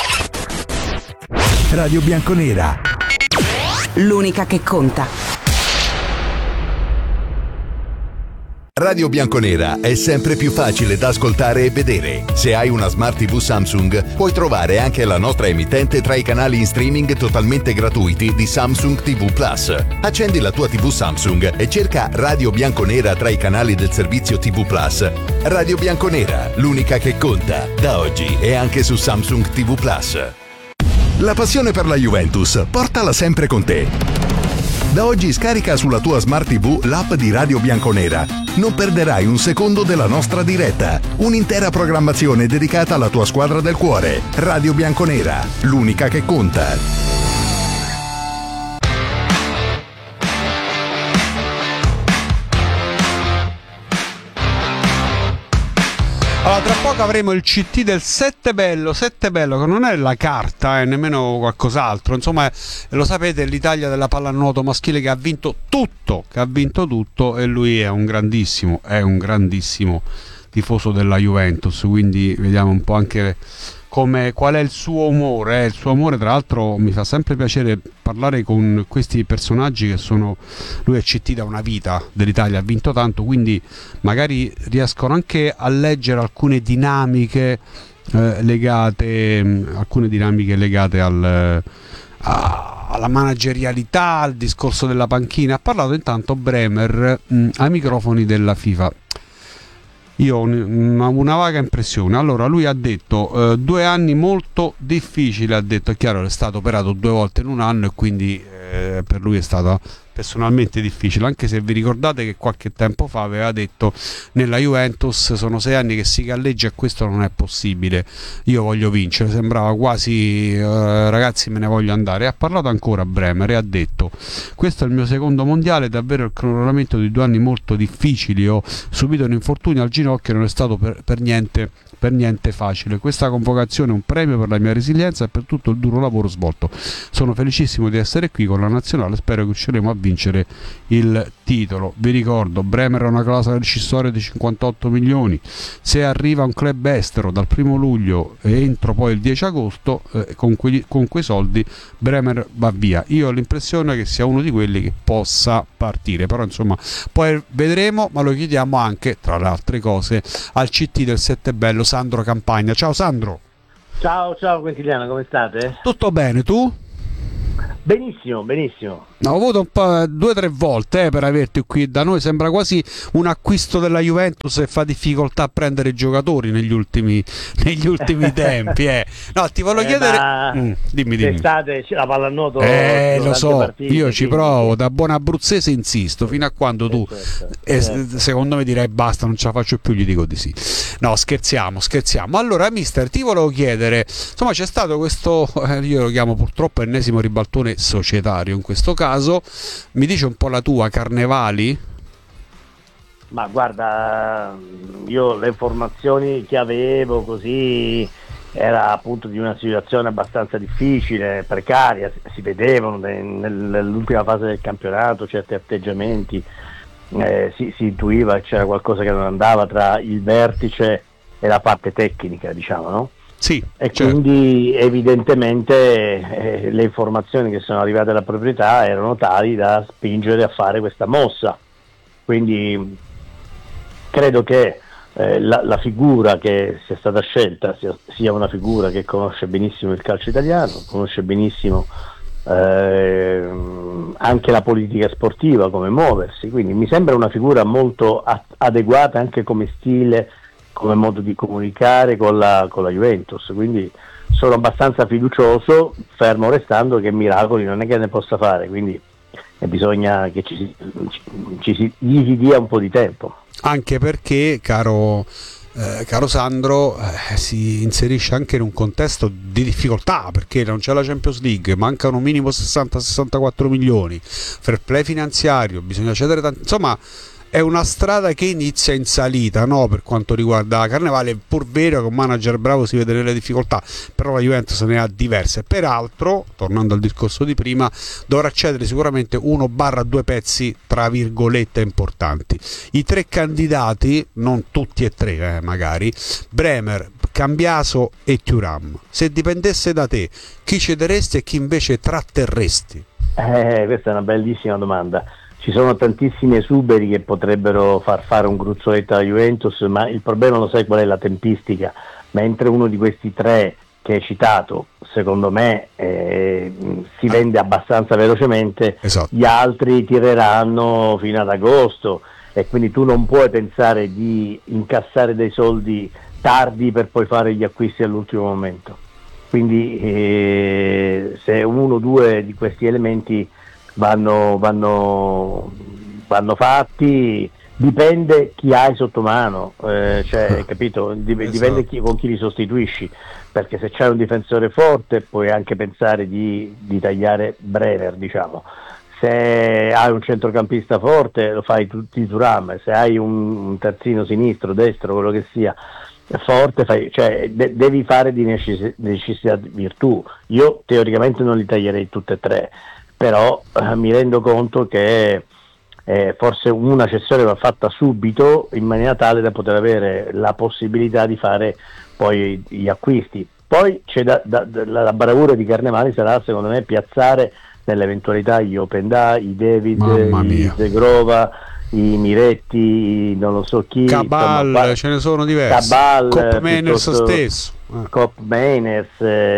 Radio Bianconera, l'unica che conta. Radio Bianconera è sempre più facile da ascoltare e vedere. Se hai una Smart tivù Samsung, puoi trovare anche la nostra emittente tra i canali in streaming totalmente gratuiti di Samsung tivù Plus. Accendi la tua tivù Samsung e cerca Radio Bianconera tra i canali del servizio tivù Plus. Radio Bianconera, l'unica che conta, da oggi e anche su Samsung tivù Plus. la passione per la Juventus, portala sempre con te. Da oggi scarica sulla tua Smart tivù l'app di Radio Bianconera. Non perderai un secondo della nostra diretta. Un'intera programmazione dedicata alla tua squadra del cuore. Radio Bianconera, l'unica che conta. Allora, tra poco avremo il C T del Sette Bello, Sette Bello che non è la carta, eh, nemmeno qualcos'altro. Insomma, lo sapete, l'Italia della pallanuoto maschile che ha vinto tutto, che ha vinto tutto, e lui è un grandissimo, è un grandissimo tifoso della Juventus, quindi vediamo un po' anche come, qual è il suo umore. Eh. Il suo umore, tra l'altro, mi fa sempre piacere parlare con questi personaggi che sono, lui è C T da una vita dell'Italia, ha vinto tanto, quindi magari riescono anche a leggere alcune dinamiche eh, legate mh, alcune dinamiche legate al, a, alla managerialità, al discorso della panchina. Ha parlato intanto Bremer mh, ai microfoni della FIFA. Io ho una, una vaga impressione. Allora, lui ha detto eh, due anni molto difficili, ha detto, è chiaro, è stato operato due volte in un anno e quindi eh, per lui è stato personalmente difficile, anche se vi ricordate che qualche tempo fa aveva detto: nella Juventus sono sei anni che si galleggia e questo non è possibile, io voglio vincere. Sembrava quasi eh, ragazzi, me ne voglio andare. E ha parlato ancora Bremer e ha detto: questo è il mio secondo mondiale, davvero il cronometro di due anni molto difficili, ho subito un infortunio al ginocchio e non è stato per, per niente per niente facile. Questa convocazione è un premio per la mia resilienza e per tutto il duro lavoro svolto. Sono felicissimo di essere qui con la nazionale, spero che usciremo a vincere il titolo. Vi ricordo, Bremer ha una clausola rescissoria di cinquantotto milioni, se arriva un club estero dal primo luglio e entro poi il dieci agosto, eh, con, quei, con quei soldi Bremer va via. Io ho l'impressione che sia uno di quelli che possa partire, però insomma poi vedremo, ma lo chiediamo anche, tra le altre cose, al C T del Sette Bello, Sandro Campagna. Ciao Sandro. Ciao, ciao Quintiliano, come state? Tutto bene, tu? Benissimo, benissimo. Ho avuto un po' due o tre volte eh, per averti qui da noi. Sembra quasi un acquisto della Juventus e fa difficoltà a prendere i giocatori negli ultimi, negli ultimi tempi. Eh. No, ti volevo eh, chiedere. Ma... Mm, dimmi, dimmi. L'estate la pallanuoto. Eh, lo so, partite, io ci quindi... provo. Da buon abruzzese insisto fino a quando tu, eh, certo, eh, certo. secondo me, direi basta, non ce la faccio più. Gli dico di sì. No, scherziamo, scherziamo. Allora, mister, ti volevo chiedere. Insomma, c'è stato questo, eh, io lo chiamo purtroppo ennesimo ribaltone societario in questo caso. Mi dice un po' la tua, Carnevali? Ma guarda, io le informazioni che avevo così era appunto di una situazione abbastanza difficile, precaria, si vedevano nell'ultima fase del campionato certi atteggiamenti, eh, si, si intuiva che c'era qualcosa che non andava tra il vertice e la parte tecnica, diciamo, no? Sì, e certo. Quindi evidentemente eh, le informazioni che sono arrivate alla proprietà erano tali da spingere a fare questa mossa. Quindi credo che eh, la, la figura che sia stata scelta sia, sia una figura che conosce benissimo il calcio italiano, conosce benissimo eh, anche la politica sportiva, come muoversi, quindi mi sembra una figura molto a- adeguata anche come stile, come modo di comunicare con la, con la Juventus, quindi sono abbastanza fiducioso, fermo restando che miracoli non è che ne possa fare, quindi bisogna che ci si, ci, ci si, gli si dia un po' di tempo. Anche perché, caro, eh, caro Sandro, eh, si inserisce anche in un contesto di difficoltà, perché non c'è la Champions League, mancano minimo sessanta sessantaquattro milioni, fair play finanziario, bisogna cedere tanti, insomma è una strada che inizia in salita, no? Per quanto riguarda Carnevale, è pur vero che un manager bravo si vede nelle difficoltà, però la Juventus ne ha diverse. Peraltro, tornando al discorso di prima, dovrà cedere sicuramente uno barra due pezzi tra virgolette importanti. I tre candidati, non tutti e tre eh, magari, Bremer, Cambiaso e Thuram, se dipendesse da te, chi cederesti e chi invece tratterresti? Eh, questa è una bellissima domanda. Ci sono tantissimi esuberi che potrebbero far fare un gruzzoletto alla Juventus, ma il problema lo sai qual è? La tempistica. Mentre uno di questi tre che hai citato, secondo me, eh, si vende abbastanza velocemente, esatto. Gli altri tireranno fino ad agosto e quindi tu non puoi pensare di incassare dei soldi tardi per poi fare gli acquisti all'ultimo momento. Quindi eh, se uno o due di questi elementi Vanno, vanno, vanno fatti, dipende chi hai sotto mano, eh, cioè, capito? Dip- dipende chi, con chi li sostituisci, perché se c'hai un difensore forte puoi anche pensare di, di tagliare Bremer, diciamo. Se hai un centrocampista forte lo fai tutti Thuram, se hai un, un terzino sinistro, destro, quello che sia forte, fai, cioè, de- devi fare di necess- necessità virtù. Io teoricamente non li taglierei tutte e tre, però eh, mi rendo conto che eh, forse una cessione va fatta subito in maniera tale da poter avere la possibilità di fare poi gli acquisti. Poi c'è da, da, da, la bravura di Carnevali sarà secondo me piazzare nell'eventualità gli Openda, i David, i Zegrova, i Miretti, i non lo so chi, Cabal, insomma, ce ne sono diversi. Cabal, Cop Meiners stesso. Cop Meiners, eh,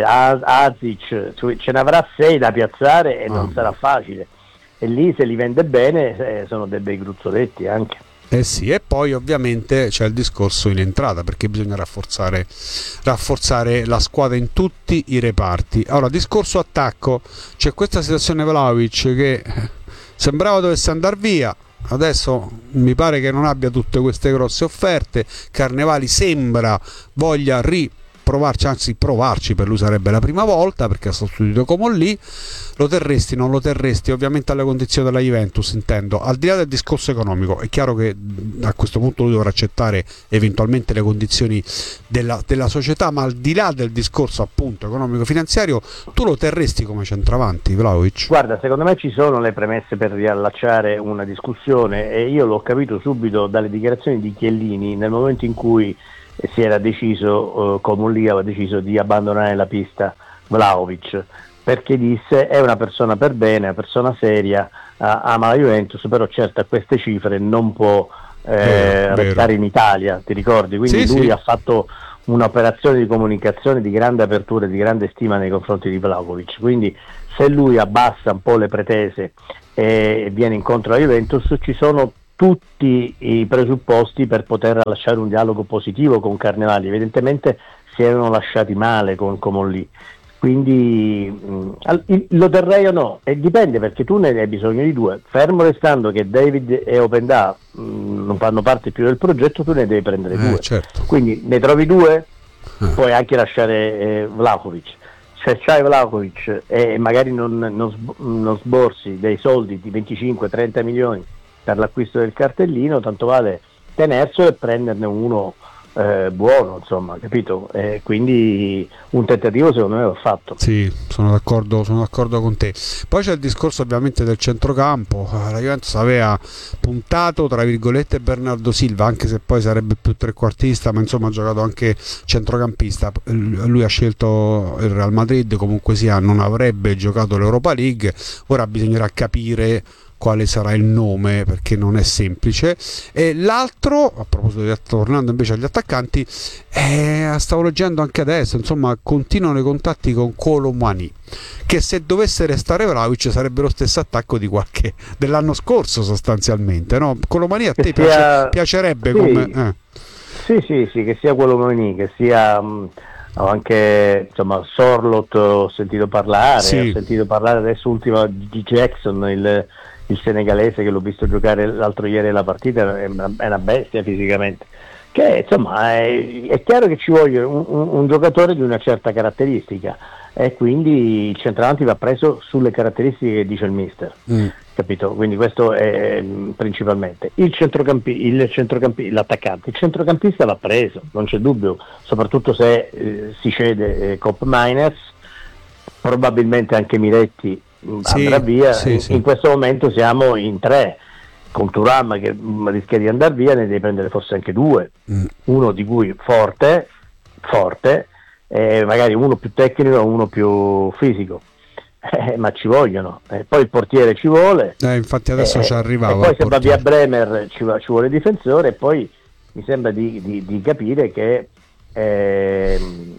Azic, ce ne avrà sei da piazzare e non ah. sarà facile. E lì se li vende bene eh, sono dei bei gruzzoletti anche. Eh sì, e poi ovviamente c'è il discorso in entrata, perché bisogna rafforzare, rafforzare la squadra in tutti i reparti. Allora, discorso attacco, c'è questa situazione Vlahovic che sembrava dovesse andare via, adesso mi pare che non abbia tutte queste grosse offerte. Carnevali sembra voglia ri provarci, anzi provarci, per lui sarebbe la prima volta perché ha sostituito Comolli. Lo terresti, non lo terresti? Ovviamente alle condizioni della Juventus, intendo, al di là del discorso economico. È chiaro che a questo punto lui dovrà accettare eventualmente le condizioni della, della società, ma al di là del discorso appunto economico-finanziario, tu lo terresti come centravanti, Vlahovic? Guarda, secondo me ci sono le premesse per riallacciare una discussione, e io l'ho capito subito dalle dichiarazioni di Chiellini nel momento in cui si era deciso, eh, Comolli aveva deciso di abbandonare la pista Vlahovic, perché disse è una persona per bene, una persona seria, uh, ama la Juventus, però certo a queste cifre non può eh, vero, restare vero. in Italia, ti ricordi? Quindi sì, lui sì. ha fatto un'operazione di comunicazione di grande apertura e di grande stima nei confronti di Vlahovic, quindi se lui abbassa un po' le pretese e viene incontro alla Juventus, ci sono tutti i presupposti per poter lasciare un dialogo positivo con Carnevali. Evidentemente si erano lasciati male con Comolli, quindi mh, lo terrei o no? E dipende, perché tu ne hai bisogno di due, fermo restando che David e Openda mh, non fanno parte più del progetto, tu ne devi prendere eh, due, certo. Quindi ne trovi due, eh. puoi anche lasciare eh, Vlahovic. Se c'hai Vlahovic e magari non, non, non sborsi dei soldi di venticinque trenta milioni per l'acquisto del cartellino, tanto vale tenerselo e prenderne uno eh, buono, insomma, capito? Eh, quindi un tentativo secondo me l'ho fatto. Sì, sono d'accordo, sono d'accordo con te. Poi c'è il discorso ovviamente del centrocampo. La Juventus aveva puntato tra virgolette Bernardo Silva, anche se poi sarebbe più trequartista, ma insomma ha giocato anche centrocampista. Lui ha scelto il Real Madrid, comunque sia non avrebbe giocato l'Europa League. Ora bisognerà capire quale sarà il nome, perché non è semplice. E l'altro, a proposito di, tornando invece agli attaccanti, eh, stavo leggendo anche adesso, insomma continuano i contatti con Kolo Muani, che se dovesse restare Vlahovic sarebbe lo stesso attacco di qualche dell'anno scorso sostanzialmente, no? Kolo Muani a te sia... piace, piacerebbe sì. come eh. sì sì sì che sia Kolo Muani, che sia mh, anche insomma Sorloth, ho sentito parlare, sì. ho sentito parlare adesso ultima di Jackson, il il senegalese, che l'ho visto giocare l'altro ieri la partita, è una, è una bestia fisicamente, che insomma è, è chiaro che ci vuole un, un, un giocatore di una certa caratteristica, e quindi il centravanti va preso sulle caratteristiche che dice il mister, mm. capito? Quindi questo è principalmente il centrocampi, il centrocampi, l'attaccante, il centrocampista va preso, non c'è dubbio, soprattutto se eh, si cede eh, Cop Miners, probabilmente anche Miretti andrà sì, via, sì, in, sì. in questo momento siamo in tre, con Thuram che rischia di andare via, ne devi prendere forse anche due, mm. uno di cui forte, forte, eh, magari uno più tecnico e uno più fisico, eh, ma ci vogliono, eh, poi il portiere ci vuole, eh, infatti adesso eh, ci arrivava, e poi se va via Bremer ci, va, ci vuole difensore, e poi mi sembra di, di, di capire che eh,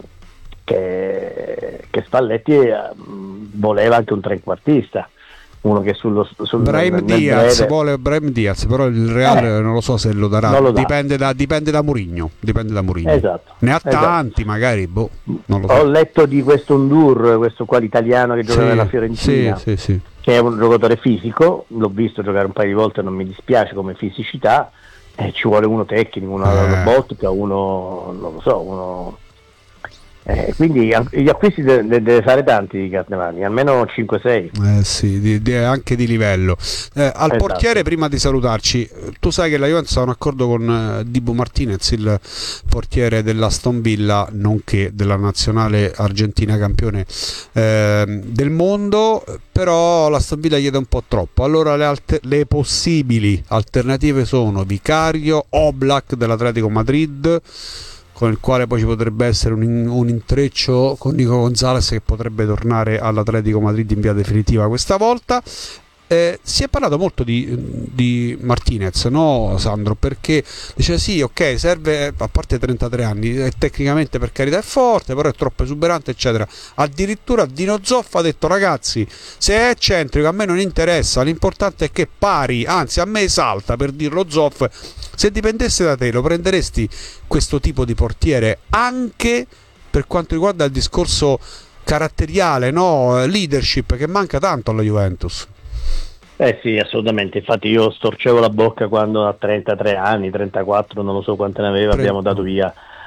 Che, che Spalletti eh, voleva anche un trequartista, uno che sullo, sul Brahim nel, Diaz nel vuole Brahim Diaz, però il Real eh, non lo so se lo darà, lo dipende da dipende da Mourinho, dipende da Mourinho. Esatto, ne ha esatto. tanti magari, boh, non lo so. Ho letto di questo Undur, questo qua l'italiano che gioca sì, nella Fiorentina, sì, sì, sì. che è un giocatore fisico, l'ho visto giocare un paio di volte, non mi dispiace come fisicità, eh, ci vuole uno tecnico, uno eh. robotica, uno non lo so, uno Eh, quindi gli acquisti de- de- deve fare tanti di Carnevali, almeno cinque sei. Eh sì, di, di, anche di livello. Eh, al esatto. portiere, prima di salutarci, tu sai che la Juventus ha un accordo con eh, Dibu Martinez, il portiere dell'Aston Villa, nonché della nazionale argentina campione eh, del mondo, però l'Aston Villa chiede un po' troppo. Allora le, alter- le possibili alternative sono Vicario, Oblak dell'Atletico Madrid, con il quale poi ci potrebbe essere un, un intreccio con Nico Gonzalez, che potrebbe tornare all'Atletico Madrid in via definitiva questa volta. Eh, si è parlato molto di, di Martinez, no Sandro? Perché dice sì, ok, serve, a parte trentatré anni, è tecnicamente per carità è forte, però è troppo esuberante, eccetera. Addirittura Dino Zoff ha detto: ragazzi, se è eccentrico a me non interessa, l'importante è che pari, anzi a me esalta, per dirlo Zoff. Se dipendesse da te, lo prenderesti questo tipo di portiere, anche per quanto riguarda il discorso caratteriale, no? Leadership, che manca tanto alla Juventus? Eh sì, assolutamente, infatti io storcevo la bocca quando a trentatré anni, trentaquattro, non lo so quante ne aveva, abbiamo dato via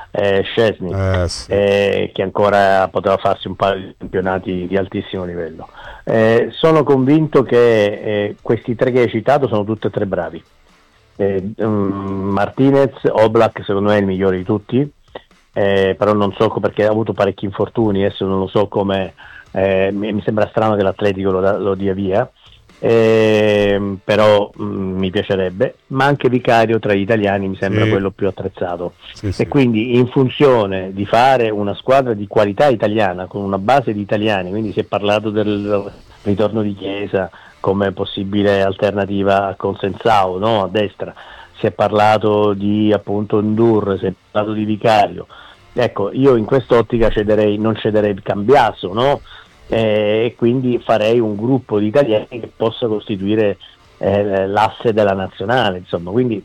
eh, Szczesny, eh, sì. eh, che ancora poteva farsi un paio di campionati di altissimo livello. Eh, sono convinto che eh, questi tre che hai citato sono tutti e tre bravi. Eh, um, Martinez, Oblak secondo me è il migliore di tutti, eh, però non so perché ha avuto parecchi infortuni, adesso non lo so come, eh, mi, mi sembra strano che l'Atletico lo, lo dia via, eh, però mh, mi piacerebbe, ma anche Vicario tra gli italiani mi sembra sì. quello più attrezzato, sì, sì. E quindi in funzione di fare una squadra di qualità italiana con una base di italiani, quindi si è parlato del ritorno di Chiesa come possibile alternativa a Consensao, no? A destra si è parlato di appunto Ndur, si è parlato di Vicario. Ecco, io in quest'ottica cederei, non cederei il Cambiaso, no? E quindi farei un gruppo di italiani che possa costituire eh, l'asse della nazionale, insomma. Quindi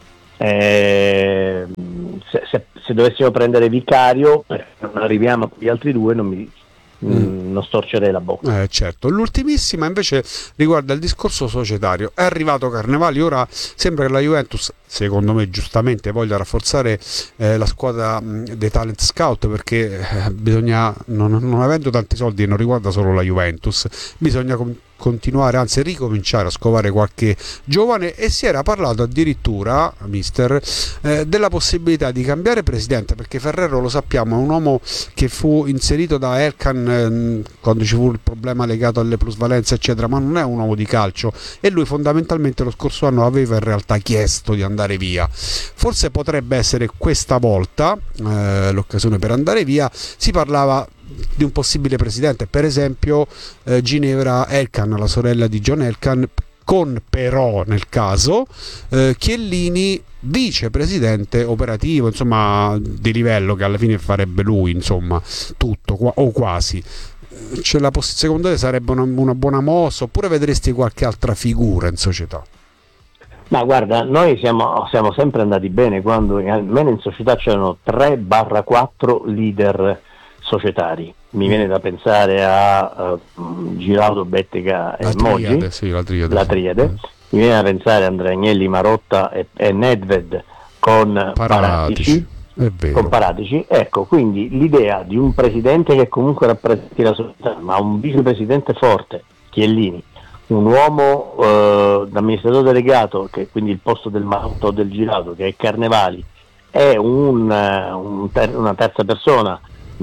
eh, se, se, se dovessimo prendere Vicario, eh, non arriviamo agli altri due, non mi Mm. non storcerei la bocca. Eh, certo. L'ultimissima invece riguarda il discorso societario. È arrivato Carnevali, ora sembra che la Juventus, secondo me giustamente, voglia rafforzare eh, la squadra mh, dei talent scout, perché eh, bisogna, non, non avendo tanti soldi, non riguarda solo la Juventus, bisogna com- continuare, anzi ricominciare a scovare qualche giovane, e si era parlato addirittura, mister, eh, della possibilità di cambiare presidente, perché Ferrero, lo sappiamo, è un uomo che fu inserito da Elkan eh, quando ci fu il problema legato alle plusvalenze eccetera, ma non è un uomo di calcio, e lui fondamentalmente lo scorso anno aveva in realtà chiesto di andare via. Forse potrebbe essere questa volta eh, l'occasione per andare via. Si parlava di un possibile presidente, per esempio eh, Ginevra Elkan, la sorella di John Elkan, con però nel caso eh, Chiellini vicepresidente operativo, insomma di livello, che alla fine farebbe lui, insomma tutto qua, o quasi. C'è la poss- secondo te sarebbe una, una buona mossa, oppure vedresti qualche altra figura in società? Ma guarda, noi siamo, siamo sempre andati bene quando almeno in società c'erano tre quattro leader societari. Mi viene da pensare a uh, Giraudo, Bettega e Moggi, sì, la triade, la triade. Mi viene da pensare a Andrea Agnelli, Marotta e, e Nedved con Paratici, Paratici, con Paratici. Ecco, quindi l'idea di un presidente che comunque rappresenti la società, ma un vicepresidente forte, Chiellini, un uomo eh, d'amministratore delegato, che quindi il posto del Marotta o del Giraudo, che è Carnevali, è un, un ter- una terza persona.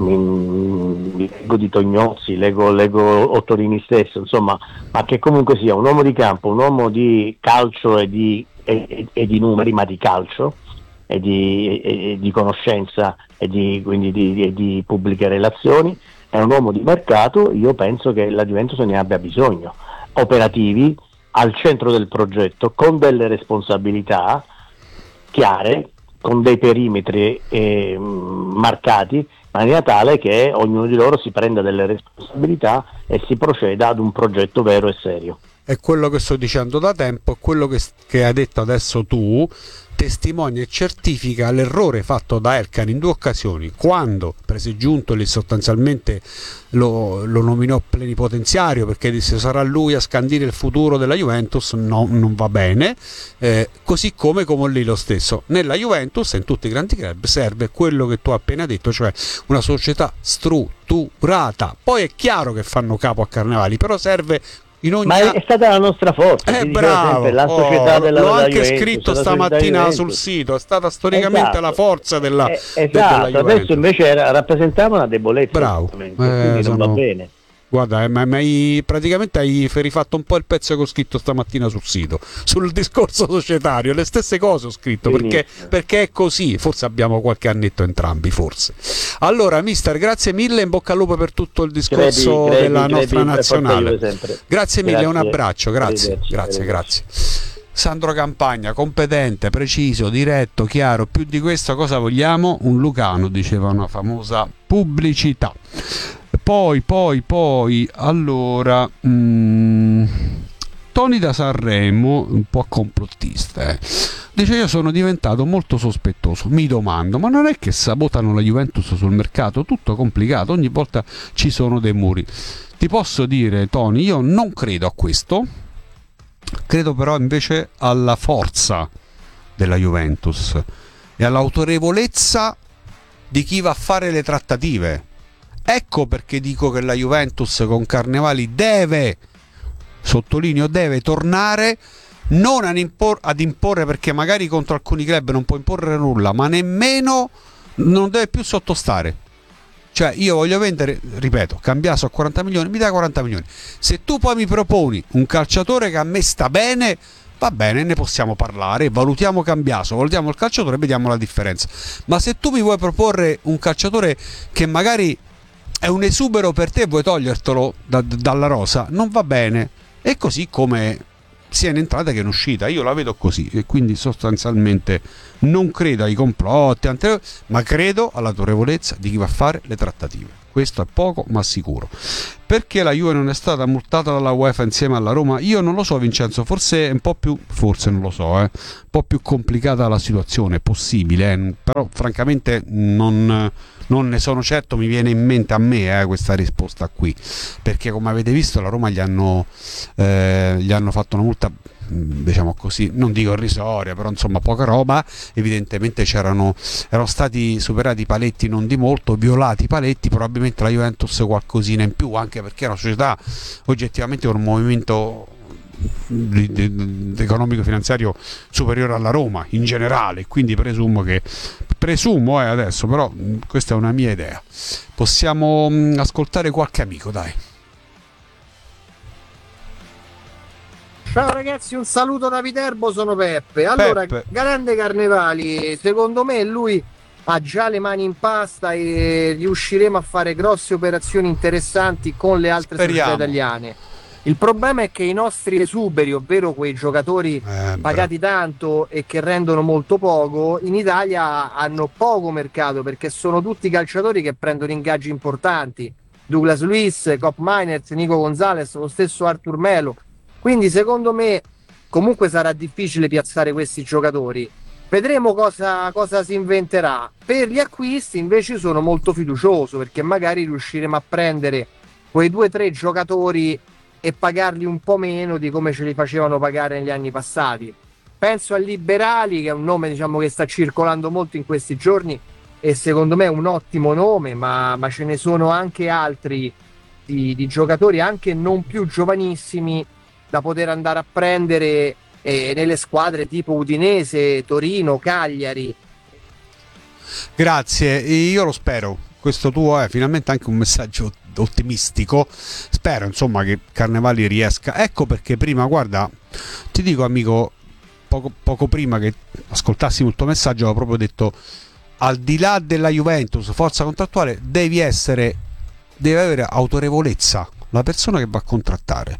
Mi leggo di Tognozzi, leggo, leggo Ottorini stesso, insomma, ma che comunque sia un uomo di campo, un uomo di calcio e di, e, e di numeri, ma di calcio e di, e, e di conoscenza e di, quindi di, di, di pubbliche relazioni, è un uomo di mercato. Io penso che la Juventus ne abbia bisogno, operativi, al centro del progetto, con delle responsabilità chiare, con dei perimetri eh, marcati, in maniera tale che ognuno di loro si prenda delle responsabilità e si proceda ad un progetto vero e serio. È quello che sto dicendo da tempo, quello che, che hai detto adesso tu testimonia e certifica l'errore fatto da Elkan in due occasioni, quando prese Giuntoli sostanzialmente lo, lo nominò plenipotenziario perché disse sarà lui a scandire il futuro della Juventus. No, non va bene, eh, così come Comolli lo stesso. Nella Juventus e in tutti i grandi club serve quello che tu hai appena detto, cioè una società strutturata. Poi è chiaro che fanno capo a Carnevali, però serve in ogni... Ma è stata la nostra forza, eh, bravo, sempre, la società oh, della l'ho anche Juventus, scritto la stamattina sul sito, è stata storicamente esatto. la forza della, eh, de, esatto, della adesso invece era, rappresentava una debolezza, bravo, quindi eh, non sono... va bene. Guarda, eh, ma, ma hai, praticamente hai rifatto un po' il pezzo che ho scritto stamattina sul sito, sul discorso societario, le stesse cose ho scritto, perché, perché è così, forse abbiamo qualche annetto entrambi, forse. Allora, mister, grazie mille, in bocca al lupo per tutto il discorso credi, della credi, nostra credi, nazionale. Grazie mille, grazie. un abbraccio, grazie, Arrivederci, grazie, arrivederci. grazie. Sandro Campagna, competente, preciso, diretto, chiaro, più di questo cosa vogliamo? Un Lucano, diceva una famosa pubblicità. Poi, poi, poi, allora, mh, Tony da Sanremo, un po' complottista, eh, dice io sono diventato molto sospettoso, mi domando, ma non è che sabotano la Juventus sul mercato? Tutto complicato, ogni volta ci sono dei muri. Ti posso dire, Tony, io non credo a questo, credo però invece alla forza della Juventus e all'autorevolezza di chi va a fare le trattative. Ecco perché dico che la Juventus con Carnevali deve, sottolineo deve, tornare non ad, impor- ad imporre, perché magari contro alcuni club non può imporre nulla, ma nemmeno non deve più sottostare. Cioè io voglio vendere, ripeto, Cambiaso a quaranta milioni, mi dai quaranta milioni. Se tu poi mi proponi un calciatore che a me sta bene, va bene, ne possiamo parlare, valutiamo Cambiaso, valutiamo il calciatore e vediamo la differenza. Ma se tu mi vuoi proporre un calciatore che magari è un esubero per te e vuoi togliertelo da, dalla rosa, non va bene. E così come sia in entrata che in uscita, io la vedo così, e quindi sostanzialmente non credo ai complotti, ma credo all'autorevolezza di chi va a fare le trattative. Questo è poco ma sicuro. Perché la Juve non è stata multata dalla UEFA insieme alla Roma? Io non lo so, Vincenzo, forse è un po' più, forse non lo so, eh, un po' più complicata la situazione, possibile, eh, però francamente non, non ne sono certo, mi viene in mente a me eh, questa risposta qui, perché come avete visto la Roma gli hanno, eh, gli hanno fatto una multa, diciamo così, non dico irrisoria, però insomma poca roba. Evidentemente c'erano, erano stati superati i paletti non di molto, violati i paletti, probabilmente la Juventus qualcosina in più, anche perché è una società oggettivamente con un movimento economico-finanziario superiore alla Roma in generale, quindi presumo che presumo eh, adesso, però questa è una mia idea. Possiamo mh, ascoltare qualche amico, dai. Ciao ragazzi, un saluto da Viterbo, sono Peppe. Allora, Peppe. grande Carnevali, secondo me lui ha già le mani in pasta e riusciremo a fare grosse operazioni interessanti con le altre Speriamo. società italiane. Il problema è che i nostri esuberi, ovvero quei giocatori eh, pagati tanto e che rendono molto poco, in Italia hanno poco mercato, perché sono tutti calciatori che prendono ingaggi importanti. Douglas Luiz, Cop Miners, Nico Gonzalez, lo stesso Artur Melo. Quindi secondo me comunque sarà difficile piazzare questi giocatori. Vedremo cosa, cosa si inventerà. Per gli acquisti invece sono molto fiducioso, perché magari riusciremo a prendere quei due o tre giocatori e pagarli un po' meno di come ce li facevano pagare negli anni passati. Penso a Liberali, che è un nome, diciamo, che sta circolando molto in questi giorni e secondo me è un ottimo nome, ma, ma ce ne sono anche altri di, di giocatori anche non più giovanissimi da poter andare a prendere eh, nelle squadre tipo Udinese, Torino, Cagliari. Grazie, io lo spero. Questo tuo è finalmente anche un messaggio ottimistico. Spero insomma che Carnevali riesca. Ecco perché prima, guarda, ti dico amico, poco, poco prima che ascoltassimo il tuo messaggio avevo proprio detto, al di là della Juventus, forza contrattuale, devi essere, deve avere autorevolezza la persona che va a contrattare.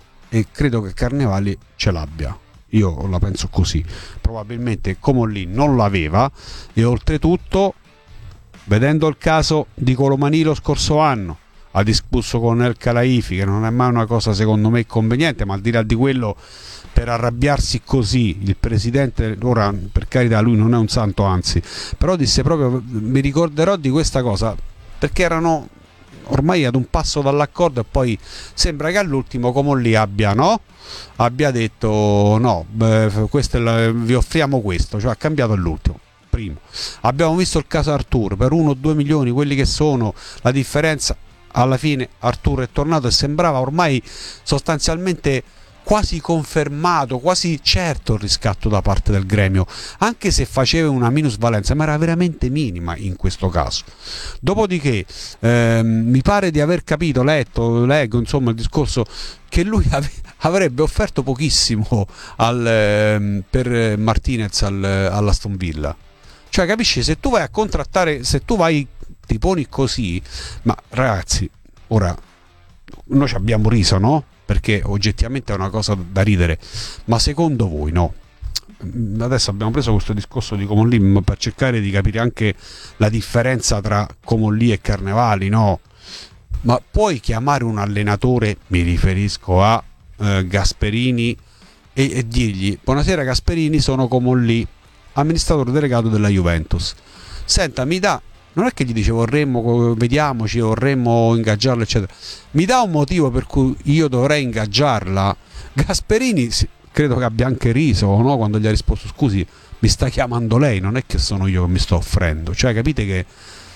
E credo che Carnevali ce l'abbia, io la penso così. Probabilmente Comolli non l'aveva, e oltretutto, vedendo il caso di Colomani lo scorso anno, ha discusso con El Khelaifi, che non è mai una cosa secondo me conveniente, ma al di là di quello, per arrabbiarsi così il presidente, ora per carità lui non è un santo, anzi, però disse proprio, mi ricorderò di questa cosa, perché erano ormai ad un passo dall'accordo e poi sembra che all'ultimo Comolli abbia, no? abbia detto no, beh, questo è la, vi offriamo questo, cioè ha cambiato all'ultimo. Primo, abbiamo visto il caso Artur, per uno o due milioni, quelli che sono, la differenza, alla fine Artur è tornato e sembrava ormai sostanzialmente quasi confermato, quasi certo il riscatto da parte del gremio, anche se faceva una minusvalenza, ma era veramente minima in questo caso. Dopodiché ehm, mi pare di aver capito, letto, leggo insomma il discorso, che lui ave- avrebbe offerto pochissimo al, ehm, per Martinez al, all'Aston Villa. Cioè, capisci, se tu vai a contrattare, se tu vai, ti poni così, ma ragazzi, ora noi ci abbiamo riso, no? Perché oggettivamente è una cosa da ridere, ma secondo voi no? Adesso abbiamo preso questo discorso di Comolli per cercare di capire anche la differenza tra Comolli e Carnevali, no? Ma puoi chiamare un allenatore, mi riferisco a eh, Gasperini, e, e dirgli: buonasera Gasperini, sono Comolli, amministratore delegato della Juventus, senta, mi dà, non è che gli dice vorremmo, vediamoci, vorremmo ingaggiarla eccetera, mi dà un motivo per cui io dovrei ingaggiarla? Gasperini credo che abbia anche riso, no? Quando gli ha risposto: scusi, mi sta chiamando lei, non è che sono io che mi sto offrendo. Cioè, capite che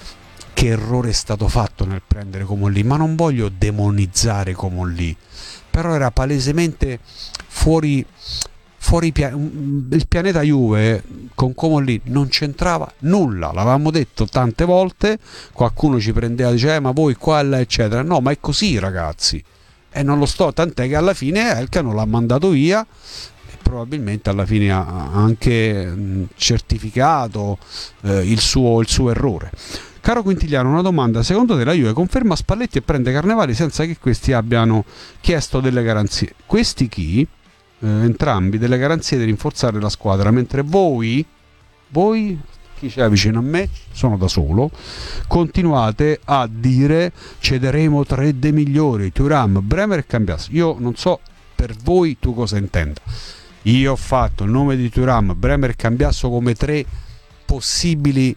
che errore è stato fatto nel prendere Coman, ma non voglio demonizzare Coman, però era palesemente fuori fuori pia- il pianeta Juve con Coman non c'entrava nulla, l'avevamo detto tante volte, qualcuno ci prendeva e diceva eh, ma voi qua là eccetera, no ma è così ragazzi, e non lo sto, tant'è che alla fine Elkann l'ha mandato via e probabilmente alla fine ha anche mh, certificato eh, il, suo, il suo errore. Caro Quintigliano, una domanda: secondo te la Juve conferma Spalletti e prende Carnevali senza che questi abbiano chiesto delle garanzie? Questi chi? Eh, entrambi delle garanzie di rinforzare la squadra, mentre voi voi chi c'è vicino a me, sono da solo, continuate a dire cederemo tre dei migliori, Thuram, Bremer e Cambiasso. Io non so per voi tu cosa intenda. Io ho fatto il nome di Thuram, Bremer e Cambiasso come tre possibili